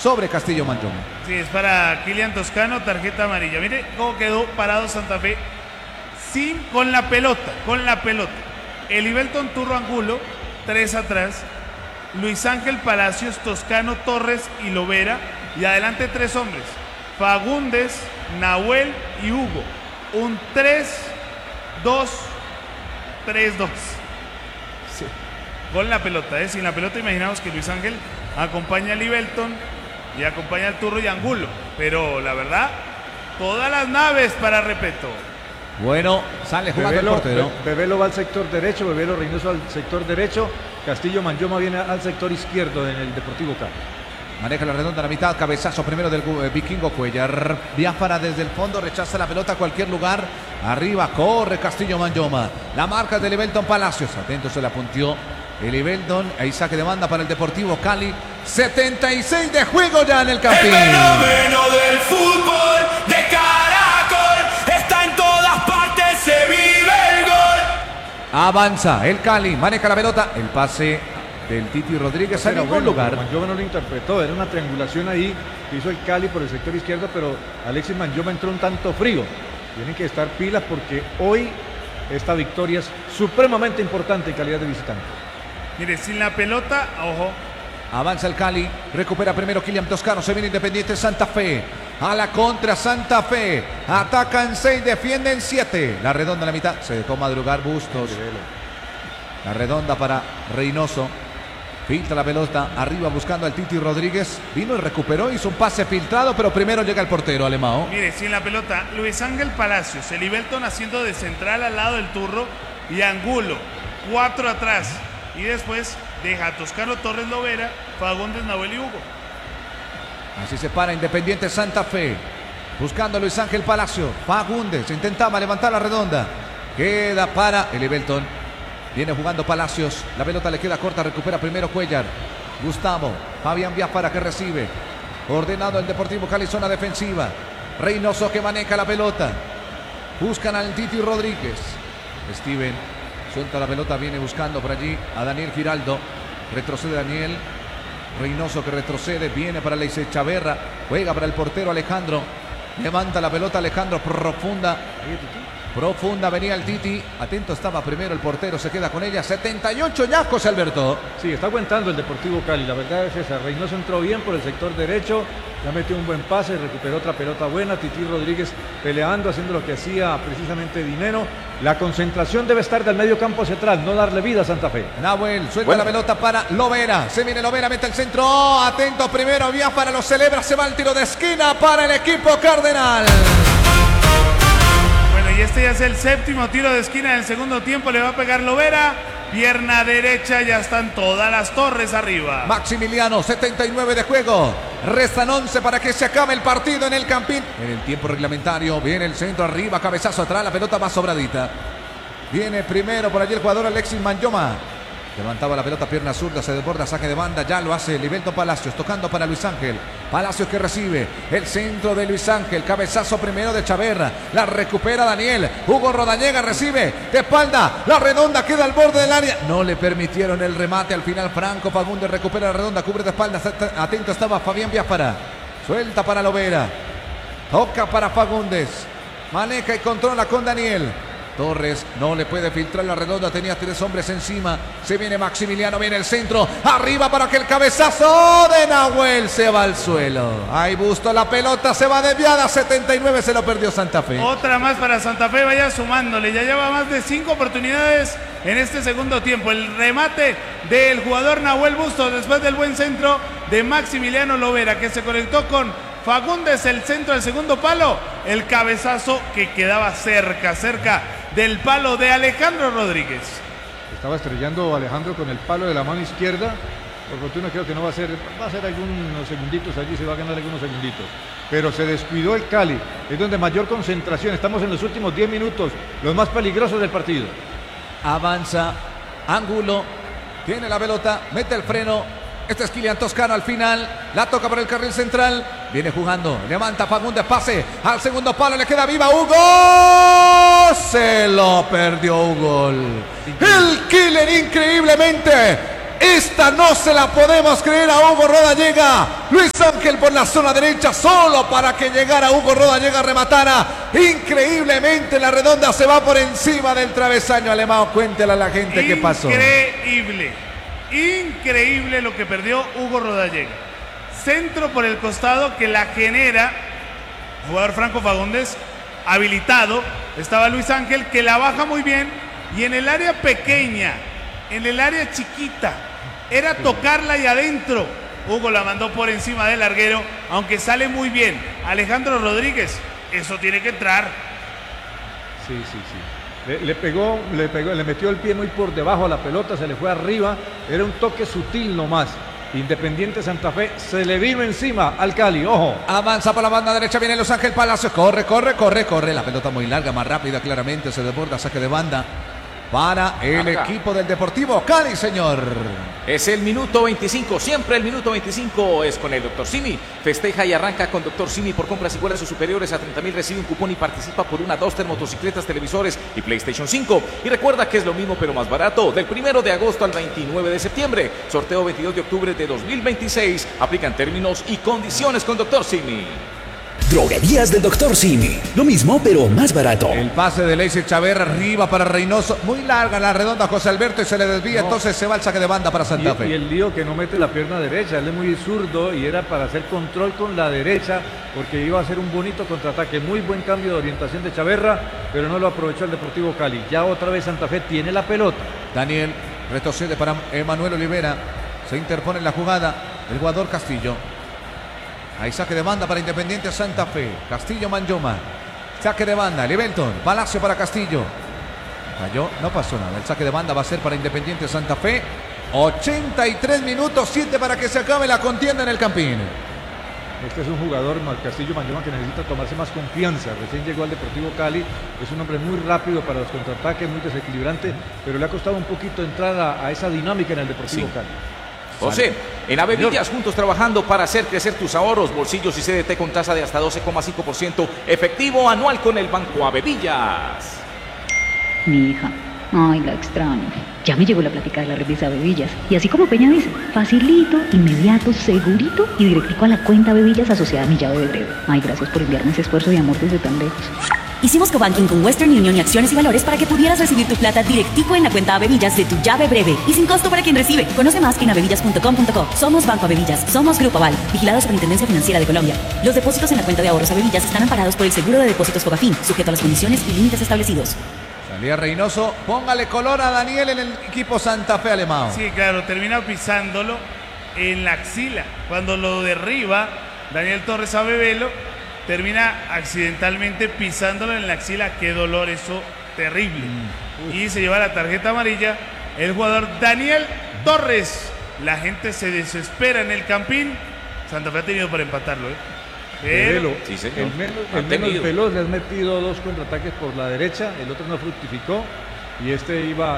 sobre Castillo Manyoma. Sí, es para Kylian Toscano, tarjeta amarilla. Mire cómo quedó parado Santa Fe con la pelota. El Ibelton Turro Angulo, 3 atrás. Luis Ángel Palacios, Toscano, Torres y Lovera. Y adelante 3 hombres. Fagundes, Nahuel y Hugo. Un 3-2-3-2. Sí. Con la pelota, sin la pelota imaginamos que Luis Ángel acompaña al Ibelton y acompaña al Turro y Angulo. Pero la verdad, todas las naves para Repeto. Bueno, sale jugando el portero. Bebelo va al sector derecho, Bebelo Reynoso al sector derecho, Castillo Manyoma viene al sector izquierdo en el Deportivo Cali. Maneja la redonda a la mitad, cabezazo primero del Vikingo Cuellar. Biafara desde el fondo, rechaza la pelota a cualquier lugar. Arriba corre Castillo Manyoma. La marca del Ibelton Palacios. Atento, se la puntió el Ibelton. Ahí saque de banda para el Deportivo Cali. 76 de juego ya en el Campín. El fenómeno del fútbol de Caracol está en todas partes, se vive el gol. Avanza el Cali, maneja la pelota. El pase del Titi Rodríguez en ningún lugar. Manyoma no lo interpretó, era una triangulación ahí que hizo el Cali por el sector izquierdo, pero Alexis Manyoma entró un tanto frío. Tienen que estar pilas porque hoy esta victoria es supremamente importante en calidad de visitante. Mire, sin la pelota, ojo. Avanza el Cali, recupera primero Kylian Toscano, se viene Independiente Santa Fe. A la contra Santa Fe, atacan 6, defienden 7. La redonda en la mitad, se dejó madrugar Bustos. La redonda para Reynoso. Filtra la pelota, arriba buscando al Titi Rodríguez. Vino y recuperó, hizo un pase filtrado, pero primero llega el portero Alemão. Mire, sin la pelota, Luis Ángel Palacios, el Ibelton haciendo de central al lado del Turro y Angulo, 4 atrás. Y después deja a Toscano, Torres, Lovera, Fagundes, Nahuel y Hugo. Así se para Independiente Santa Fe. Buscando a Luis Ángel Palacio. Fagundes intentaba levantar la redonda. Queda para el Ibelton. Viene jugando Palacios. La pelota le queda corta. Recupera primero Cuellar. Gustavo. Fabián Biafara que recibe. Ordenado el Deportivo Cali, zona defensiva. Reynoso que maneja la pelota. Buscan al Titi Rodríguez. Steven suelta la pelota. Viene buscando por allí a Daniel Giraldo. Retrocede Daniel. Reynoso que retrocede. Viene para Leise Chaverra. Juega para el portero Alejandro. Levanta la pelota Alejandro. Profunda venía el Titi. Atento estaba primero el portero. Se queda con ella. 78 ya José Alberto. Sí, está aguantando el Deportivo Cali. La verdad es esa. Reynoso entró bien por el sector derecho. Ya metió un buen pase. Recuperó otra pelota buena. Titi Rodríguez peleando, haciendo lo que hacía precisamente Dinero. La concentración debe estar del medio campo hacia atrás. No darle vida a Santa Fe. Nahuel suelta la pelota para Lovera. Se viene Lovera, mete el centro. Atento primero. Biafara lo celebra. Se va el tiro de esquina para el equipo cardenal. Y este ya es el 7º tiro de esquina del segundo tiempo. Le va a pegar Lovera. Pierna derecha. Ya están todas las torres arriba. Maximiliano, 79 de juego. Restan 11 para que se acabe el partido en el Campín. En el tiempo reglamentario. Viene el centro arriba. Cabezazo atrás. La pelota más sobradita. Viene primero por allí el jugador Alexis Manyoma. Levantaba la pelota, pierna zurda, se desborda, saque de banda, ya lo hace el Ibelton Palacios, tocando para Luis Ángel. Palacios que recibe, el centro de Luis Ángel, cabezazo primero de Chaverra, la recupera Daniel, Hugo Rodañega recibe, de espalda, la redonda queda al borde del área. No le permitieron el remate, al final Franco Fagundes recupera la redonda, cubre de espalda, atento estaba Fabián Biafara. Suelta para Lovera, toca para Fagundes, maneja y controla con Daniel. Torres no le puede filtrar la redonda, tenía 3 hombres encima. Se viene Maximiliano, viene el centro, arriba para que el cabezazo de Nahuel se va al suelo. Ahí Busto, la pelota se va desviada, 79 se lo perdió Santa Fe. Otra más para Santa Fe, vaya sumándole, ya lleva más de 5 oportunidades en este segundo tiempo. El remate del jugador Nahuel Bustos después del buen centro de Maximiliano Lovera, que se conectó con Fagundes, el centro del segundo palo, el cabezazo que quedaba cerca del palo de Alejandro Rodríguez. Estaba estrellando Alejandro con el palo de la mano izquierda. Por fortuna creo que no va a ser algunos segunditos allí, se va a ganar algunos segunditos. Pero se descuidó el Cali, es donde mayor concentración. Estamos en los últimos 10 minutos, los más peligrosos del partido. Avanza Angulo, tiene la pelota, mete el freno. Este es Kylian Toscano al final, la toca por el carril central, viene jugando, levanta Fagundes, pase al segundo palo, le queda viva Hugo, se lo perdió Hugo. El killer increíblemente Esta no se la podemos creer a Hugo Rodallega. Luis Ángel por la zona derecha, solo para que llegara Hugo Rodallega, rematara. Increíblemente la redonda se va por encima del travesaño alemán. Cuéntele a la gente qué pasó. Increíble lo que perdió Hugo Rodallega. Centro por el costado que la genera jugador Franco Fagundes, habilitado. Estaba Luis Ángel que la baja muy bien y en el área pequeña, en el área chiquita, era tocarla y adentro. Hugo la mandó por encima del larguero, aunque sale muy bien. Alejandro Rodríguez, eso tiene que entrar. Sí. Le metió el pie muy por debajo a la pelota, se le fue arriba. Era un toque sutil nomás. Independiente Santa Fe se le vino encima al Cali, ojo. Avanza por la banda derecha, viene Los Ángeles Palacios, corre. La pelota muy larga, más rápida, claramente se desborda, saque de banda para el equipo del Deportivo Cali, señor. Es el minuto 25, siempre el minuto 25 es con el Dr. Simi. Festeja y arranca con Dr. Simi por compras iguales o superiores a 30,000. Recibe un cupón y participa por una Duster, motocicletas, televisores y PlayStation 5. Y recuerda que es lo mismo pero más barato. Del 1 de agosto al 29 de septiembre. Sorteo 22 de octubre de 2026. Aplican términos y condiciones con Dr. Simi. Droguerías del Dr. Simi. Lo mismo, pero más barato. El pase de Leisy Chaverra arriba para Reynoso. Muy larga la redonda José Alberto y se le desvía. Entonces se va el saque de banda para Santa Fe. Y el lío que no mete la pierna derecha. Él es muy zurdo y era para hacer control con la derecha porque iba a hacer un bonito contraataque. Muy buen cambio de orientación de Chaverra, pero no lo aprovechó el Deportivo Cali. Ya otra vez Santa Fe tiene la pelota. Daniel retrocede para Emanuel Olivera. Se interpone en la jugada el jugador Castillo. Hay saque de banda para Independiente Santa Fe. Castillo Manyoma. Saque de banda. Livelton. Palacio para Castillo. Cayó. No pasó nada. El saque de banda va a ser para Independiente Santa Fe. 83 minutos. 7 para que se acabe la contienda en el Campín. Este es un jugador, Castillo Manyoma, que necesita tomarse más confianza. Recién llegó al Deportivo Cali. Es un hombre muy rápido para los contraataques, muy desequilibrante. Pero le ha costado un poquito entrar a esa dinámica en el Deportivo Cali. José, en Avevillas, juntos trabajando para hacer crecer tus ahorros, bolsillos y CDT con tasa de hasta 12,5% efectivo anual con el Banco Avevillas. Mi hija, ay, la extraño. Ya me llegó la plática de la revista Avevillas. Y así como Peña dice, facilito, inmediato, segurito y directico a la cuenta Avevillas asociada a mi llave de breve. Ay, gracias por enviarme ese esfuerzo de amor desde tan lejos. Hicimos cobanking con Western Union y Acciones y Valores para que pudieras recibir tu plata directico en la cuenta Avevillas de tu llave breve y sin costo para quien recibe. Conoce más en avevillas.com.co. Somos Banco Avevillas, somos Grupo Aval, vigilado Superintendencia Financiera de Colombia. Los depósitos en la cuenta de ahorros Avevillas están amparados por el Seguro de Depósitos Fogafín, sujeto a las condiciones y límites establecidos. Salía Reynoso, póngale color a Daniel en el equipo Santa Fe alemán. Sí, claro, termina pisándolo en la axila. Cuando lo derriba Daniel Torres a Bebelo, termina accidentalmente pisándolo en la axila. Qué dolor, eso terrible. Y se lleva la tarjeta amarilla el jugador Daniel Torres. La gente se desespera en el Campín. Santa Fe ha tenido para empatarlo, Bebelo, sí, señor. el menos veloz, le has metido 2 contraataques por la derecha, el otro no fructificó y este iba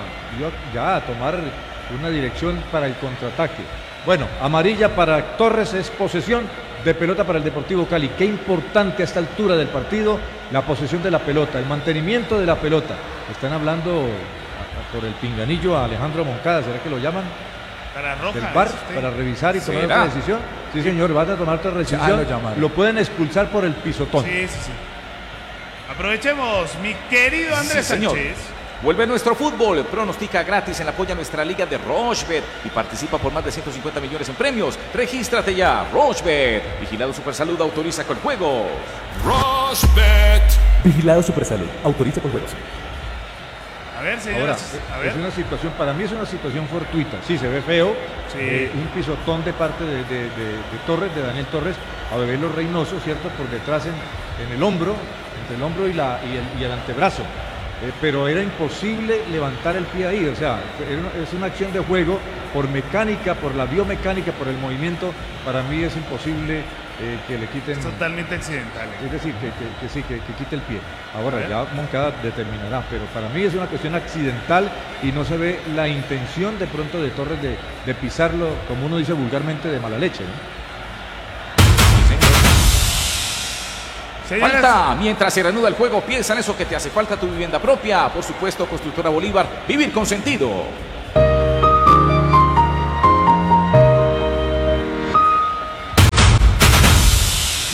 ya a tomar una dirección para el contraataque. Bueno, amarilla para Torres, es posesión de pelota para el Deportivo Cali. Qué importante a esta altura del partido la posesión de la pelota, el mantenimiento de la pelota. Están hablando por el pinganillo a Alejandro Moncada, ¿será que lo llaman? Para Roja, del VAR, para revisar y tomar otra decisión. Sí, señor, van a tomar otra decisión. Lo pueden expulsar por el pisotón. Sí. Aprovechemos, mi querido Andrés Sánchez. Vuelve nuestro fútbol, pronostica gratis en la apoya nuestra liga de Rochebet y participa por más de 150 millones en premios. Regístrate ya, Rochebet. Vigilado Supersalud, autoriza con juegos. Rochebet. Vigilado Supersalud, autoriza con juegos. A ver, señores. Es una situación, para mí es una situación fortuita. Sí, se ve feo. Sí. Un pisotón de parte de Torres, de Daniel Torres, a Bebelo Reynoso, ¿cierto? Por detrás en el hombro, entre el hombro y el antebrazo. Pero era imposible levantar el pie ahí. O sea, es una acción de juego por mecánica, por la biomecánica, por el movimiento. Para mí es imposible que le quiten. Es totalmente accidental. Es decir, que quite el pie. Ahora ya Moncada determinará, pero para mí es una cuestión accidental y no se ve la intención de pronto de Torres de pisarlo, como uno dice vulgarmente, de mala leche, ¿no? Falta, mientras se reanuda el juego, piensa en eso que te hace falta, tu vivienda propia. Por supuesto, Constructora Bolívar, vivir con sentido.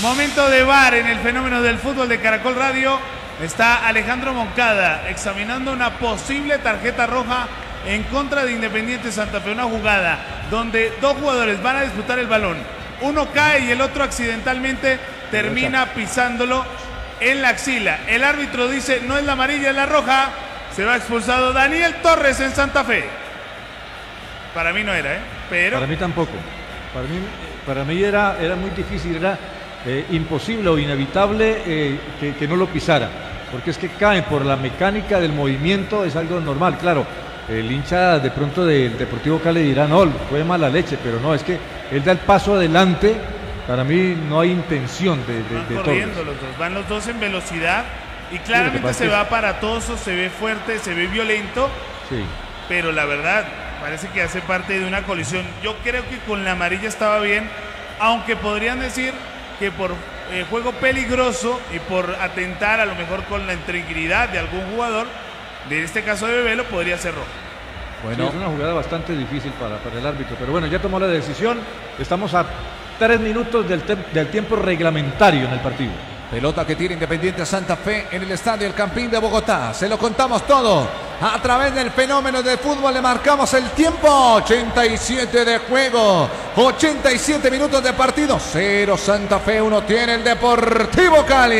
Momento de VAR en el fenómeno del fútbol de Caracol Radio. Está Alejandro Moncada examinando una posible tarjeta roja en contra de Independiente Santa Fe. Una jugada donde dos jugadores van a disputar el balón. Uno cae y el otro accidentalmente termina pisándolo en la axila. El árbitro dice no es la amarilla, es la roja. Se va expulsado Daniel Torres en Santa Fe. Para mí no era, pero... Para mí tampoco. Para mí era muy difícil, era imposible o inevitable que no lo pisara. Porque es que caen por la mecánica del movimiento, es algo normal. Claro, el hincha de pronto del Deportivo Cali dirá, no, fue mala leche, pero no, es que él da el paso adelante. Para mí no hay intención de corriendo Torres. los dos, van los dos en velocidad y claramente se ve aparatoso, se ve fuerte, se ve violento, sí. Pero la verdad parece que hace parte de una colisión. Yo creo que con la amarilla estaba bien, aunque podrían decir que por juego peligroso y por atentar a lo mejor con la integridad de algún jugador, de este caso de Bebelo, podría ser rojo. Bueno, sí, es una jugada bastante difícil para el árbitro, pero bueno, ya tomó la decisión. Estamos a 3 minutos del tiempo reglamentario en el partido. Pelota que tira Independiente Santa Fe en el estadio El Campín de Bogotá. Se lo contamos todo a través del fenómeno de fútbol. Le marcamos el tiempo. 87 de juego. 87 minutos de partido. 0 Santa Fe, 1 tiene el Deportivo Cali.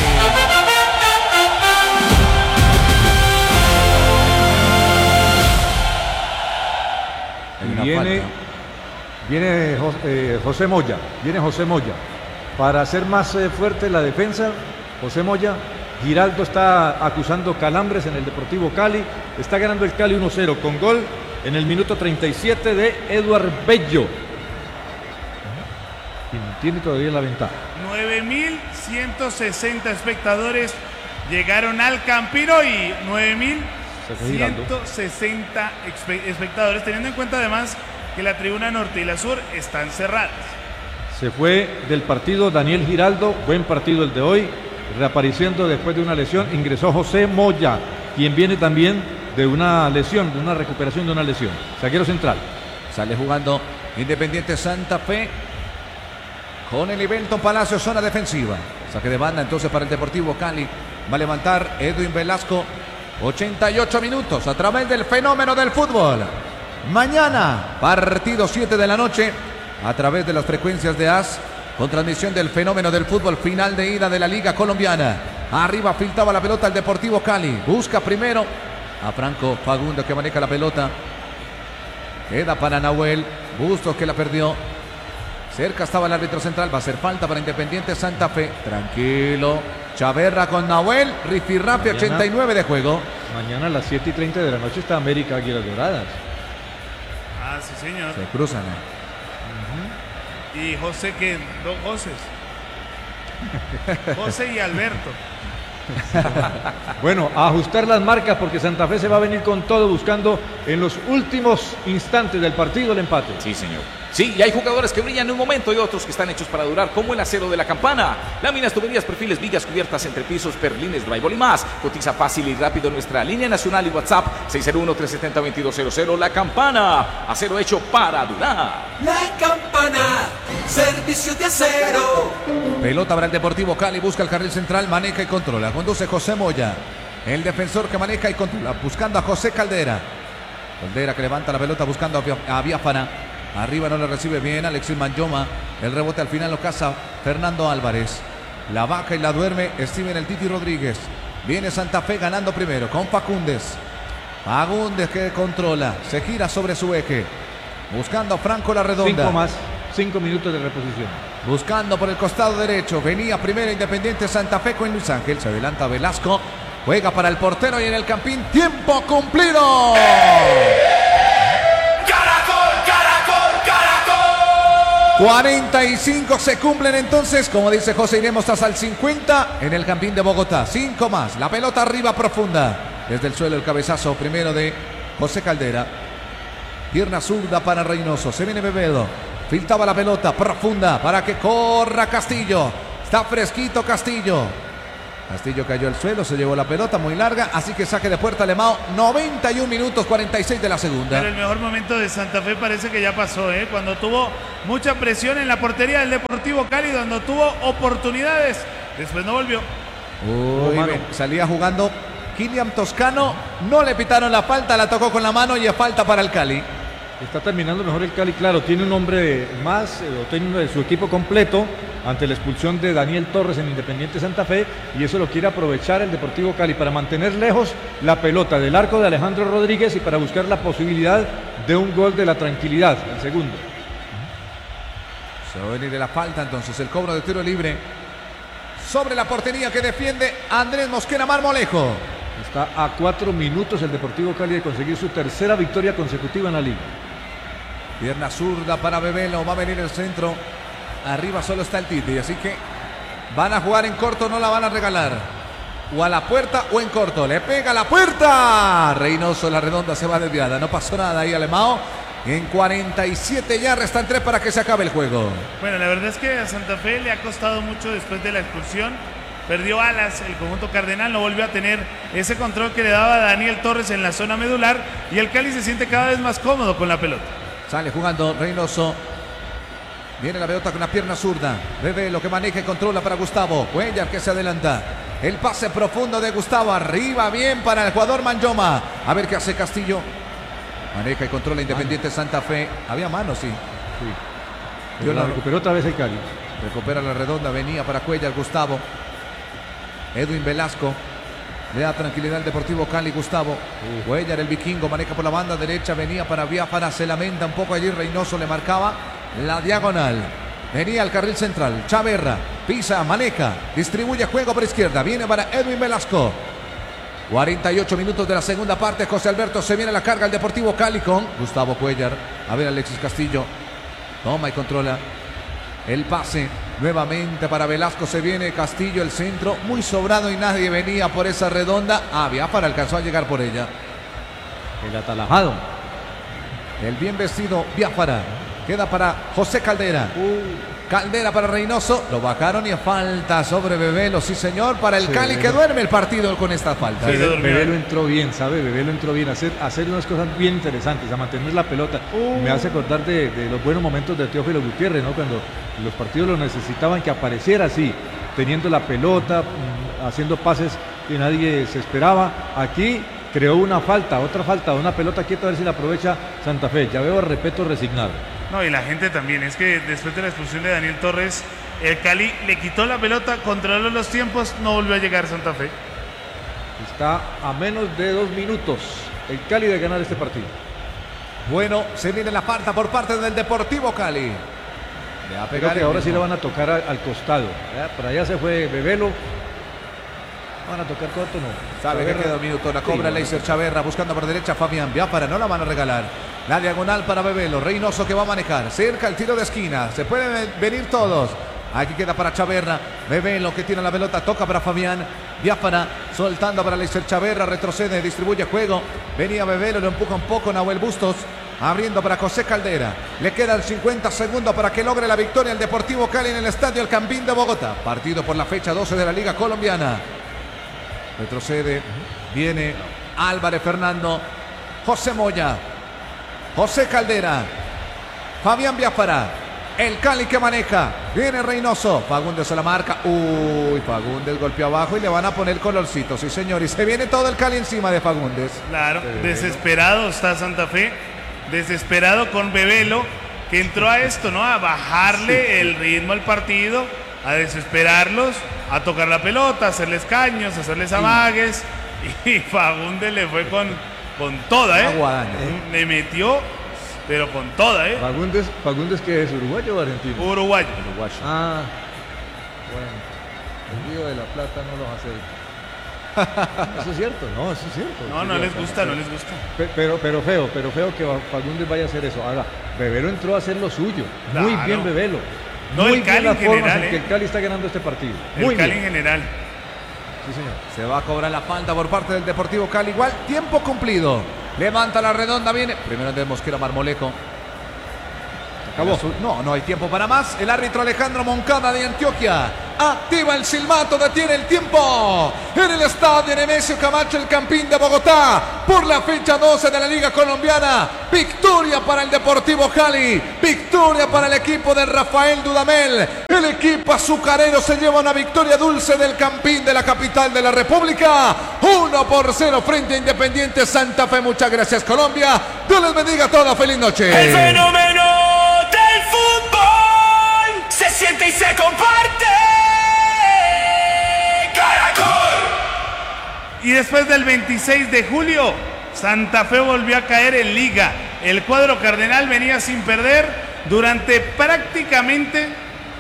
Viene José Moya. Para hacer más fuerte la defensa, José Moya. Giraldo está acusando calambres en el Deportivo Cali. Está ganando el Cali 1-0 con gol en el minuto 37 de Eduard Bello. Y tiene todavía la ventaja. 9.160 espectadores llegaron al Campino y 9.160 espectadores, teniendo en cuenta además que la tribuna norte y la sur están cerradas. Se fue del partido Daniel Giraldo, buen partido el de hoy, reapareciendo después de una lesión. Ingresó José Moya, quien viene también de una lesión, de una recuperación de una lesión. Zaguero central. Sale jugando Independiente Santa Fe con el Ibelton Palacio, zona defensiva. Saque de banda entonces para el Deportivo Cali. Va a levantar Edwin Velasco. 88 minutos a través del fenómeno del fútbol. Mañana, partido 7 de la noche. A través de las frecuencias de AS, con transmisión del fenómeno del fútbol, final de ida de la Liga Colombiana. Arriba filtraba la pelota el Deportivo Cali. Busca primero a Franco Fagundo, que maneja la pelota. Queda para Nahuel Bustos, que la perdió. Cerca estaba el árbitro central. Va a hacer falta para Independiente Santa Fe. Tranquilo. Chaverra con Nahuel. Rifirrafe, 89 de juego. Mañana a las 7:30 de la noche está América Águilas Doradas. Ah, sí, señor. Se cruzan. Y José, que dos Josés. José y Alberto. Bueno, a ajustar las marcas porque Santa Fe se va a venir con todo buscando en los últimos instantes del partido el empate. Sí, señor. Sí, y hay jugadores que brillan en un momento y otros que están hechos para durar, como el acero de la Campana. Láminas, tuberías, perfiles, vigas, cubiertas, entrepisos, perlines, drywall y más. Cotiza fácil y rápido nuestra línea nacional y WhatsApp 601-370-2200. La Campana, acero hecho para durar. La Campana, servicio de acero. Pelota para el Deportivo Cali, busca el carril central, maneja y controla. Conduce José Moya, el defensor que maneja y controla, buscando a José Caldera. Caldera que levanta la pelota buscando a Biafara. Arriba no le recibe bien Alexis Manyoma. El rebote al final lo caza Fernando Álvarez. La baja y la duerme Steven el Titi Rodríguez. Viene Santa Fe ganando primero con Facúndez. Facúndez que controla. Se gira sobre su eje. Buscando a Franco la redonda. 5 minutos de reposición. Buscando por el costado derecho. Venía primero Independiente Santa Fe con Luis Ángel. Se adelanta Velasco. Juega para el portero y en el Campín. ¡Tiempo cumplido! 45 se cumplen entonces, como dice José, iremos hasta el 50 en el Campín de Bogotá. 5 más, la pelota arriba profunda. Desde el suelo el cabezazo primero de José Caldera. Pierna zurda para Reynoso, se viene Bebedo. Filtraba la pelota profunda para que corra Castillo. Está fresquito Castillo. Castillo cayó al suelo, se llevó la pelota muy larga, así que saque de puerta Alemão, 91 minutos 46 de la segunda. Pero el mejor momento de Santa Fe parece que ya pasó, cuando tuvo mucha presión en la portería del Deportivo Cali, cuando tuvo oportunidades, después no volvió. Salía jugando Kylian Toscano, no le pitaron la falta, la tocó con la mano y es falta para el Cali. Está terminando mejor el Cali, claro, tiene un hombre más, tiene su equipo completo ante la expulsión de Daniel Torres en Independiente Santa Fe, y eso lo quiere aprovechar el Deportivo Cali para mantener lejos la pelota del arco de Alejandro Rodríguez y para buscar la posibilidad de un gol de la tranquilidad, el segundo. Se va a venir de la falta entonces, el cobro de tiro libre sobre la portería que defiende Andrés Mosquera Marmolejo. Está a 4 minutos el Deportivo Cali de conseguir su tercera victoria consecutiva en la liga. Pierna zurda para Bebelo, va a venir el centro. Arriba solo está el Titi, así que van a jugar en corto, no la van a regalar. O a la puerta o en corto. Le pega a la puerta. Reynoso, la redonda se va desviada. No pasó nada ahí Alemão. En 47 ya restan 3 para que se acabe el juego. Bueno, la verdad es que a Santa Fe le ha costado mucho después de la expulsión. Perdió alas el conjunto cardenal, no volvió a tener ese control que le daba Daniel Torres en la zona medular, y el Cali se siente cada vez más cómodo con la pelota. Sale jugando Reynoso. Viene la pelota con la pierna zurda. Bebé lo que maneja y controla para Gustavo. Cuellar que se adelanta. El pase profundo de Gustavo. Arriba bien para el jugador Manjoma. A ver qué hace Castillo. Maneja y controla Independiente Santa Fe. Había mano, sí. Pero la recuperó otra vez el Cali. Recupera la redonda. Venía para Cuellar Gustavo. Edwin Velasco. Le da tranquilidad al Deportivo Cali, Gustavo. Cuellar, el vikingo, maneja por la banda derecha. Venía para Biafara. Se lamenta un poco allí. Reynoso le marcaba la diagonal. Venía al carril central. Chaverra. Pisa, maneja. Distribuye juego por izquierda. Viene para Edwin Velasco. 48 minutos de la segunda parte. José Alberto se viene a la carga el Deportivo Cali con Gustavo Cuellar. A ver Alexis Castillo. Toma y controla. El pase nuevamente para Velasco. Se viene Castillo, el centro. Muy sobrado y nadie venía por esa redonda. Biafara alcanzó a llegar por ella. El atalajado. El bien vestido Biafara. Queda para José Caldera. Caldera para Reynoso. Lo bajaron y falta sobre Bebelo. Sí, señor. Para el Cali que duerme el partido con esta falta. Bebelo entró bien, ¿sabe? Bebelo entró bien a hacer unas cosas bien interesantes, a mantener la pelota. Me hace acordar de los buenos momentos de Teófilo Gutiérrez, ¿no? Cuando los partidos lo necesitaban, que apareciera así, teniendo la pelota, haciendo pases que nadie se esperaba. Aquí creó una falta, otra falta, una pelota quieta, a ver si la aprovecha Santa Fe. Ya veo a Repeto resignado. No, y la gente también, es que después de la expulsión de Daniel Torres, el Cali le quitó la pelota, controló los tiempos, no volvió a llegar Santa Fe. Está a menos de 2 minutos el Cali de ganar este partido. Bueno, se viene la falta por parte del Deportivo Cali. Le va a pegar. Creo que ahora sí le van a tocar al costado. Por allá se fue Bebelo. ¿Van a tocar corto o no? Sabe que queda un minuto. La cobra Leiser Chaverra buscando por derecha Fabián Biafara. No la van a regalar. La diagonal para Bebelo. Reynoso que va a manejar. Cerca el tiro de esquina. Se pueden venir todos. Aquí queda para Chaverra. Bebelo que tiene la pelota. Toca para Fabián Biafara. Soltando para Leiser Chaverra. Retrocede. Distribuye juego. Venía Bebelo. Lo empuja un poco Nahuel Bustos. Abriendo para José Caldera. Le quedan 50 segundos para que logre la victoria el Deportivo Cali en el Estadio El Campín de Bogotá. Partido por la fecha 12 de la Liga Colombiana. Retrocede. Viene Álvarez Fernando. José Moya. José Caldera. Fabián Biafara. El Cali que maneja. Viene Reynoso. Fagundes a la marca. Fagundes golpeó abajo y le van a poner colorcito. Sí, señor. Y se viene todo el Cali encima de Fagundes. Claro. Desesperado está Santa Fe. Desesperado con Bebelo, que entró a esto, ¿no? A bajarle el ritmo al partido, a desesperarlos, a tocar la pelota, a hacerles caños, a hacerles amagues. Y Fagundes le fue con toda, ¿eh? Le metió, pero con toda, ¿eh? Fagundes ¿qué es? ¿Uruguayo o argentino? Uruguayo. Ah, bueno. El Río de la Plata no los hace. Eso es cierto, no, eso es cierto. No les gusta, no les gusta. Pero feo que Fagundes vaya a hacer eso. Ahora, Bebelo entró a hacer lo suyo. Claro. Muy bien Bebelo. No, muy el Cali bien en general, en que el Cali está ganando este partido. El Cali en general. Sí, señor. Se va a cobrar la falta por parte del Deportivo Cali. Igual, tiempo cumplido. Levanta la redonda, viene. Primero de Mosquera Marmolejo. Acabó. No hay tiempo para más. El árbitro Alejandro Moncada de Antioquia Activa el silbato, detiene el tiempo. En el estadio Nemesio Camacho, el Campín de Bogotá, por la fecha 12 de la Liga Colombiana. Victoria para el Deportivo Cali. Victoria para el equipo de Rafael Dudamel. El equipo azucarero se lleva una victoria dulce del Campín de la capital de la República. 1-0 frente a Independiente Santa Fe. Muchas gracias, Colombia. Dios les bendiga a todos. Feliz noche. El fenómeno del fútbol se siente y se comparte. Caracol. Y después del 26 de julio, Santa Fe volvió a caer en Liga. El cuadro cardenal venía sin perder durante prácticamente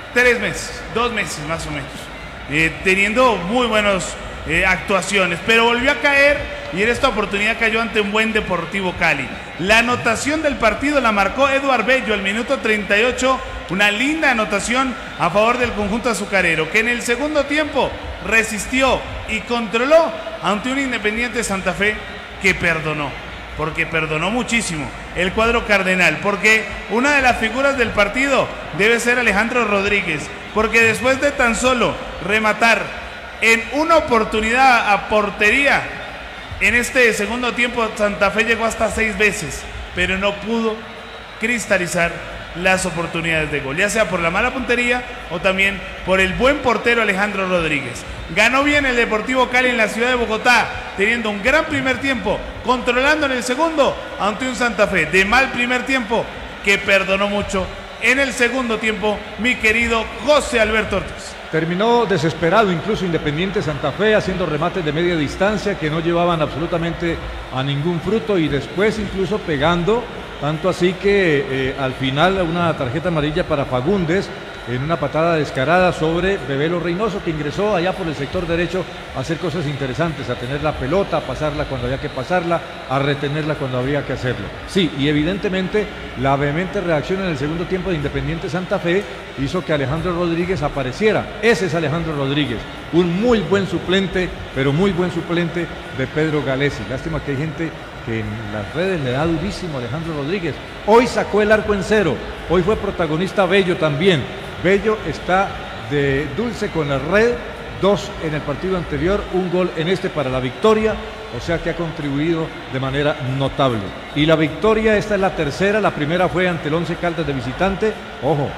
3 meses, 2 meses más o menos, teniendo muy buenas actuaciones, pero volvió a caer y en esta oportunidad cayó ante un buen Deportivo Cali. La anotación del partido la marcó Eduard Bello al minuto 38, una linda anotación a favor del conjunto azucarero, que en el segundo tiempo resistió y controló ante un Independiente Santa Fe que perdonó, porque perdonó muchísimo el cuadro cardenal, porque una de las figuras del partido debe ser Alejandro Rodríguez, porque después de tan solo rematar en una oportunidad a portería, en este segundo tiempo Santa Fe llegó hasta 6 veces, pero no pudo cristalizar las oportunidades de gol, ya sea por la mala puntería o también por el buen portero Alejandro Rodríguez. Ganó bien el Deportivo Cali en la ciudad de Bogotá, teniendo un gran primer tiempo, controlando en el segundo ante un Santa Fe de mal primer tiempo que perdonó mucho en el segundo tiempo, mi querido José Alberto Ortiz. Terminó desesperado incluso Independiente Santa Fe, haciendo remates de media distancia que no llevaban absolutamente a ningún fruto y después incluso pegando, tanto así que al final una tarjeta amarilla para Fagundes en una patada descarada sobre Bebelo Reynoso, que ingresó allá por el sector derecho a hacer cosas interesantes, a tener la pelota, a pasarla cuando había que pasarla, a retenerla cuando había que hacerlo. Sí, y evidentemente la vehemente reacción en el segundo tiempo de Independiente Santa Fe hizo que Alejandro Rodríguez apareciera. Ese es Alejandro Rodríguez, un muy buen suplente, pero muy buen suplente de Pedro Galesi. Lástima que hay gente que en las redes le da durísimo a Alejandro Rodríguez. Hoy sacó el arco en cero, hoy fue protagonista Bello también. Bello está de dulce con la red, 2 en el partido anterior, 1 gol en este para la victoria, o sea que ha contribuido de manera notable. Y la victoria, esta es la tercera, la primera fue ante el Once Caldas de visitante, ojo,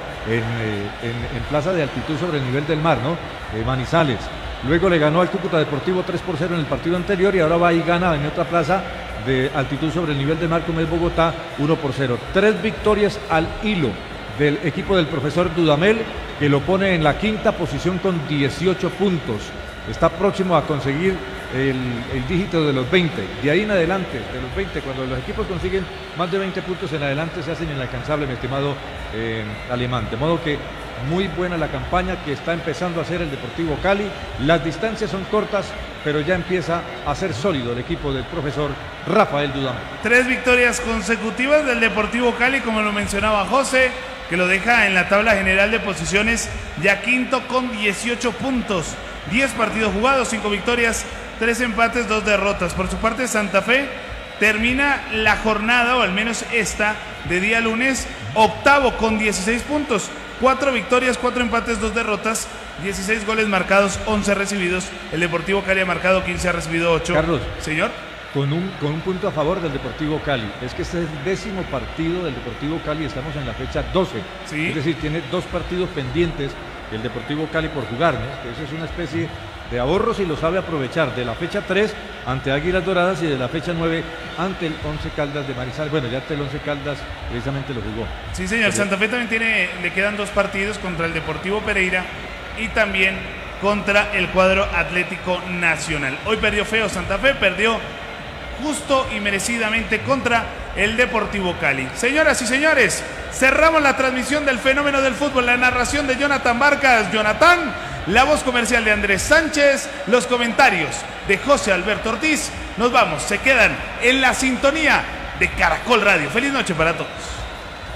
en plaza de altitud sobre el nivel del mar, ¿no? Manizales. Luego le ganó al Cúcuta Deportivo 3-0 en el partido anterior y ahora va y gana en otra plaza de altitud sobre el nivel del mar como es Bogotá, 1-0. 3 victorias al hilo del equipo del profesor Dudamel, que lo pone en la 5ª posición con 18 puntos. Está próximo a conseguir el dígito de los 20. De ahí en adelante, de los 20, cuando los equipos consiguen más de 20 puntos en adelante, se hacen inalcanzables, mi estimado Alemán. De modo que muy buena la campaña que está empezando a hacer el Deportivo Cali. Las distancias son cortas, pero ya empieza a ser sólido el equipo del profesor Rafael Dudamel. 3 victorias consecutivas del Deportivo Cali, como lo mencionaba José, que lo deja en la tabla general de posiciones ya quinto con 18 puntos, 10 partidos jugados, 5 victorias, 3 empates, 2 derrotas. Por su parte, Santa Fe termina la jornada, o al menos esta, de día lunes, octavo con 16 puntos, 4 victorias, 4 empates, 2 derrotas, 16 goles marcados, 11 recibidos. El Deportivo Cali ha marcado 15, ha recibido 8. Carlos. Señor. Con un punto a favor del Deportivo Cali. Es que este es el 10º partido del Deportivo Cali, estamos en la fecha 12. Sí. Es decir, tiene 2 partidos pendientes el Deportivo Cali por jugar, ¿no? Eso es una especie de ahorros y lo sabe aprovechar. De la fecha 3 ante Águilas Doradas y de la fecha 9 ante el Once Caldas de Manizales. Bueno, ya ante el Once Caldas precisamente lo jugó. Sí, señor. Santa Fe también le quedan 2 partidos contra el Deportivo Pereira y también contra el cuadro Atlético Nacional. Hoy perdió feo Santa Fe, perdió justo y merecidamente contra el Deportivo Cali. Señoras y señores, cerramos la transmisión del fenómeno del fútbol, la narración de Jonathan Vargas. Jonathan, la voz comercial de Andrés Sánchez, los comentarios de José Alberto Ortiz. Nos vamos, se quedan en la sintonía de Caracol Radio. Feliz noche para todos.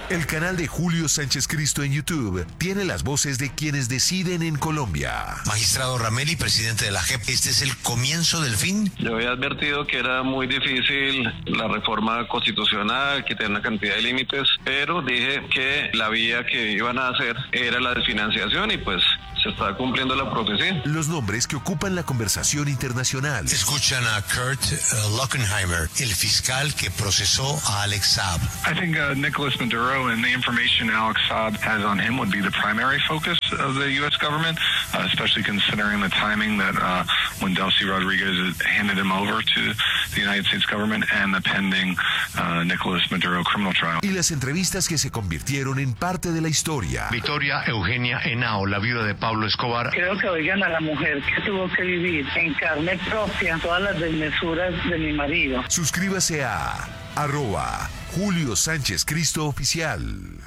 El canal de Julio Sánchez Cristo en YouTube tiene las voces de quienes deciden en Colombia. Magistrado Rameli, presidente de la JEP, ¿este es el comienzo del fin? Yo había advertido que era muy difícil la reforma constitucional, que tenía una cantidad de límites, pero dije que la vía que iban a hacer era la desfinanciación y pues se está cumpliendo la profecía. Los nombres que ocupan la conversación internacional. Escuchan a Kurt Lockenheimer, el fiscal que procesó a Alex Saab. I think Nicolas Maduro and the information Alex Saab has on him would be the primary focus of the U.S. government, especially considering the timing that when Delcy Rodriguez handed him over to the United States government and the pending Nicolas Maduro criminal trial. Y las entrevistas que se convirtieron en parte de la historia. Victoria Eugenia Henao, la viuda de Pablo Escobar. Creo que oigan a la mujer que tuvo que vivir en carne propia todas las desmesuras de mi marido. Suscríbase a @Julio Sánchez Cristo Oficial.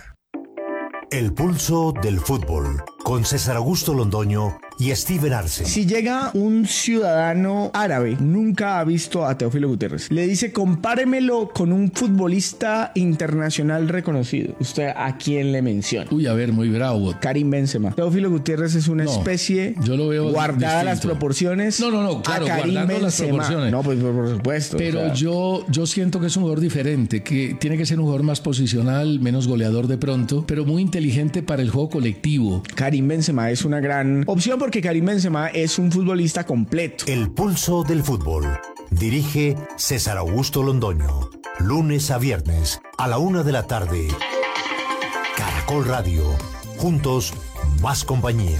El pulso del fútbol, con César Augusto Londoño y Steven Arce. Si llega un ciudadano árabe, nunca ha visto a Teófilo Gutiérrez, le dice compáremelo con un futbolista internacional reconocido, ¿usted a quién le menciona? Uy, a ver, muy bravo. Karim Benzema. Teófilo Gutiérrez es una especie, yo lo veo guardada distinto. las proporciones. No, claro, a Karim guardando Benzema. las proporciones. No, pues por supuesto. Pero yo siento que es un jugador diferente, que tiene que ser un jugador más posicional, menos goleador de pronto, pero muy inteligente para el juego colectivo. Karim Benzema es una gran opción porque Karim Benzema es un futbolista completo. El pulso del fútbol. Dirige César Augusto Londoño. Lunes a viernes a la 1 de la tarde. Caracol Radio. Juntos, más compañía.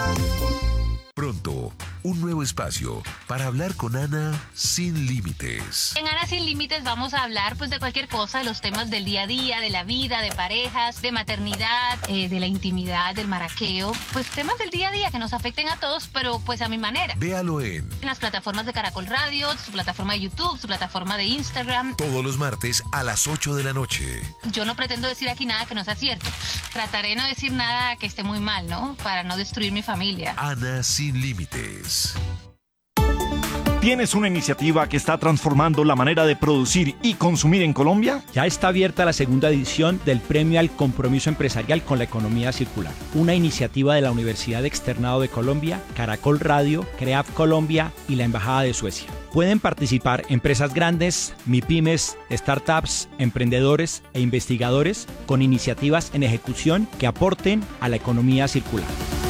Pronto, un nuevo espacio para hablar con Ana sin límites. En Ana Sin Límites vamos a hablar pues de cualquier cosa, de los temas del día a día, de la vida, de parejas, de maternidad, de la intimidad, del maraqueo, pues temas del día a día que nos afecten a todos, pero pues a mi manera. Véalo en las plataformas de Caracol Radio, su plataforma de YouTube, su plataforma de Instagram. Todos los martes a las 8 de la noche. Yo no pretendo decir aquí nada que no sea cierto. Trataré de no decir nada que esté muy mal, ¿no? Para no destruir mi familia. Ana Sin Límites. ¿Tienes una iniciativa que está transformando la manera de producir y consumir en Colombia? Ya está abierta la segunda edición del Premio al Compromiso Empresarial con la Economía Circular, una iniciativa de la Universidad Externado de Colombia, Caracol Radio, CREAF Colombia y la Embajada de Suecia. Pueden participar empresas grandes, MIPYMES, startups, emprendedores e investigadores con iniciativas en ejecución que aporten a la economía circular.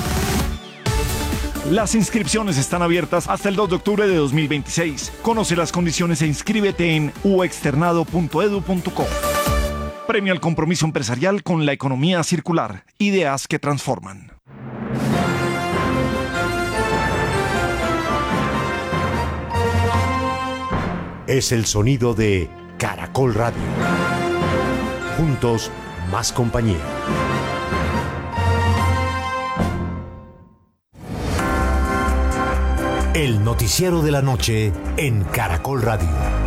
Las inscripciones están abiertas hasta el 2 de octubre de 2026. Conoce las condiciones e inscríbete en uexternado.edu.co. Premio al Compromiso Empresarial con la Economía Circular. Ideas que transforman. Es el sonido de Caracol Radio. Juntos, más compañía. El noticiero de la noche en Caracol Radio.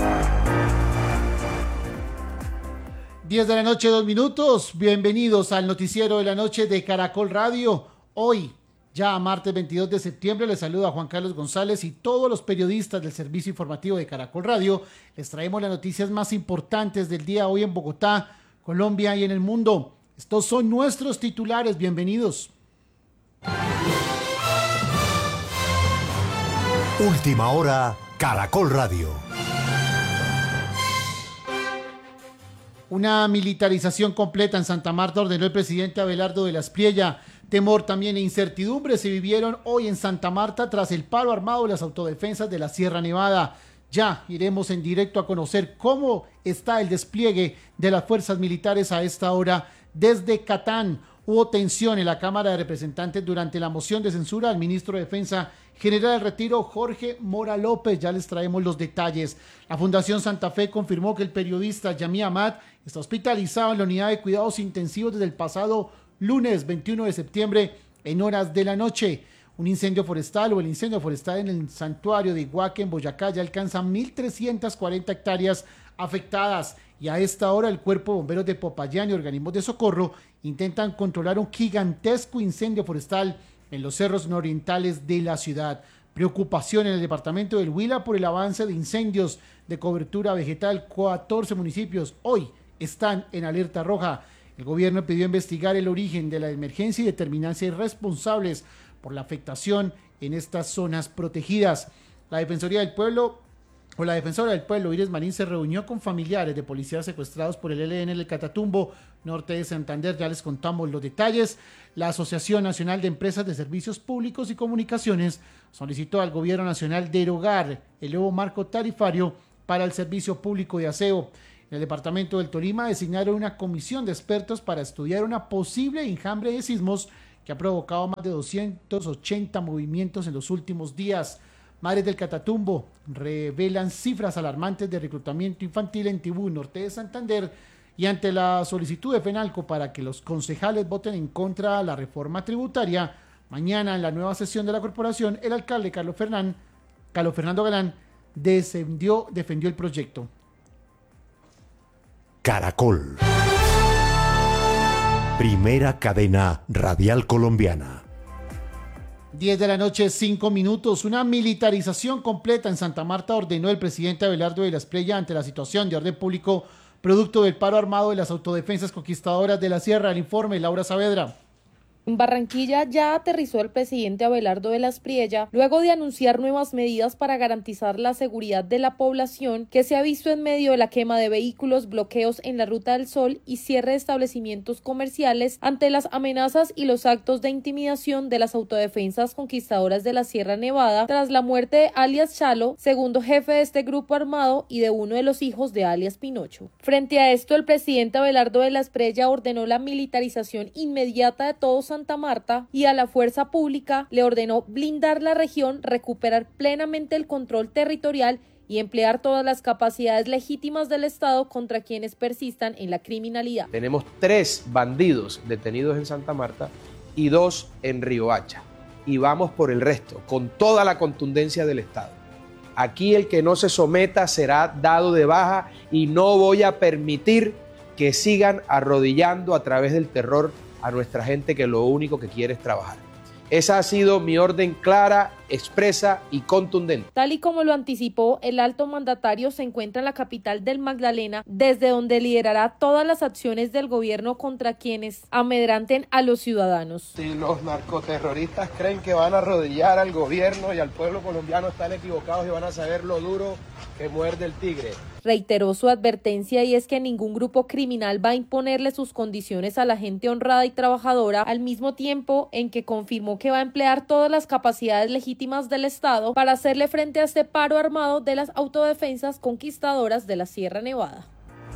10 de la noche, 2 minutos. Bienvenidos al noticiero de la noche de Caracol Radio. Hoy, ya martes 22 de septiembre, les saluda Juan Carlos González y todos los periodistas del servicio informativo de Caracol Radio. Les traemos las noticias más importantes del día hoy en Bogotá, Colombia y en el mundo. Estos son nuestros titulares. Bienvenidos. Última hora, Caracol Radio. Una militarización completa en Santa Marta ordenó el presidente Abelardo de la Espriella. Temor también e incertidumbre se vivieron hoy en Santa Marta tras el paro armado de las autodefensas de la Sierra Nevada. Ya iremos en directo a conocer cómo está el despliegue de las fuerzas militares a esta hora desde Catán. Hubo tensión en la Cámara de Representantes durante la moción de censura al ministro de Defensa General del Retiro, Jorge Mora López. Ya les traemos los detalles. La Fundación Santa Fe confirmó que el periodista Yamí Amat está hospitalizado en la unidad de cuidados intensivos desde el pasado lunes 21 de septiembre en horas de la noche. Un incendio forestal o el incendio forestal en el santuario de Iguaque en Boyacá ya alcanza 1.340 hectáreas afectadas. Y a esta hora el Cuerpo de Bomberos de Popayán y organismos de socorro intentan controlar un gigantesco incendio forestal en los cerros nororientales de la ciudad. Preocupación en el departamento del Huila por el avance de incendios de cobertura vegetal. 14 municipios hoy están en alerta roja. El gobierno pidió investigar el origen de la emergencia y determinarse responsables por la afectación en estas zonas protegidas. La Defensora del Pueblo, Iris Marín, se reunió con familiares de policías secuestrados por el ELN en el Catatumbo norte de Santander. Ya les contamos los detalles. La Asociación Nacional de Empresas de Servicios Públicos y Comunicaciones solicitó al gobierno nacional derogar el nuevo marco tarifario para el servicio público de aseo. En el departamento del Tolima designaron una comisión de expertos para estudiar una posible enjambre de sismos que ha provocado más de 280 movimientos en los últimos días. Madres del Catatumbo revelan cifras alarmantes de reclutamiento infantil en Tibú, norte de Santander, y ante la solicitud de FENALCO para que los concejales voten en contra de la reforma tributaria, mañana en la nueva sesión de la corporación, el alcalde Carlos Fernando Galán defendió el proyecto. Caracol. Primera cadena radial colombiana. 10 de la noche, 5 minutos. Una militarización completa en Santa Marta ordenó el presidente Abelardo de la Espriella ante la situación de orden público producto del paro armado de las autodefensas conquistadoras de la Sierra. El informe, Laura Saavedra. En Barranquilla ya aterrizó el presidente Abelardo de la Espriella luego de anunciar nuevas medidas para garantizar la seguridad de la población que se ha visto en medio de la quema de vehículos, bloqueos en la Ruta del Sol y cierre de establecimientos comerciales ante las amenazas y los actos de intimidación de las autodefensas conquistadoras de la Sierra Nevada tras la muerte de alias Chalo, segundo jefe de este grupo armado y de uno de los hijos de alias Pinocho. Frente a esto, el presidente Abelardo de la Espriella ordenó la militarización inmediata de todos Santa Marta y a la fuerza pública le ordenó blindar la región, recuperar plenamente el control territorial y emplear todas las capacidades legítimas del Estado contra quienes persistan en la criminalidad. Tenemos 3 bandidos detenidos en Santa Marta y 2 en Riohacha. Y vamos por el resto, con toda la contundencia del Estado. Aquí el que no se someta será dado de baja y no voy a permitir que sigan arrodillando a través del terror a nuestra gente que lo único que quiere es trabajar. Esa ha sido mi orden clara, expresa y contundente. Tal y como lo anticipó, el alto mandatario se encuentra en la capital del Magdalena, desde donde liderará todas las acciones del gobierno contra quienes amedranten a los ciudadanos. Si los narcoterroristas creen que van a arrodillar al gobierno y al pueblo colombiano, están equivocados y van a saber lo duro que muerde el tigre. Reiteró su advertencia y es que ningún grupo criminal va a imponerle sus condiciones a la gente honrada y trabajadora, al mismo tiempo en que confirmó que va a emplear todas las capacidades legítimas del Estado para hacerle frente a este paro armado de las autodefensas conquistadoras de la Sierra Nevada.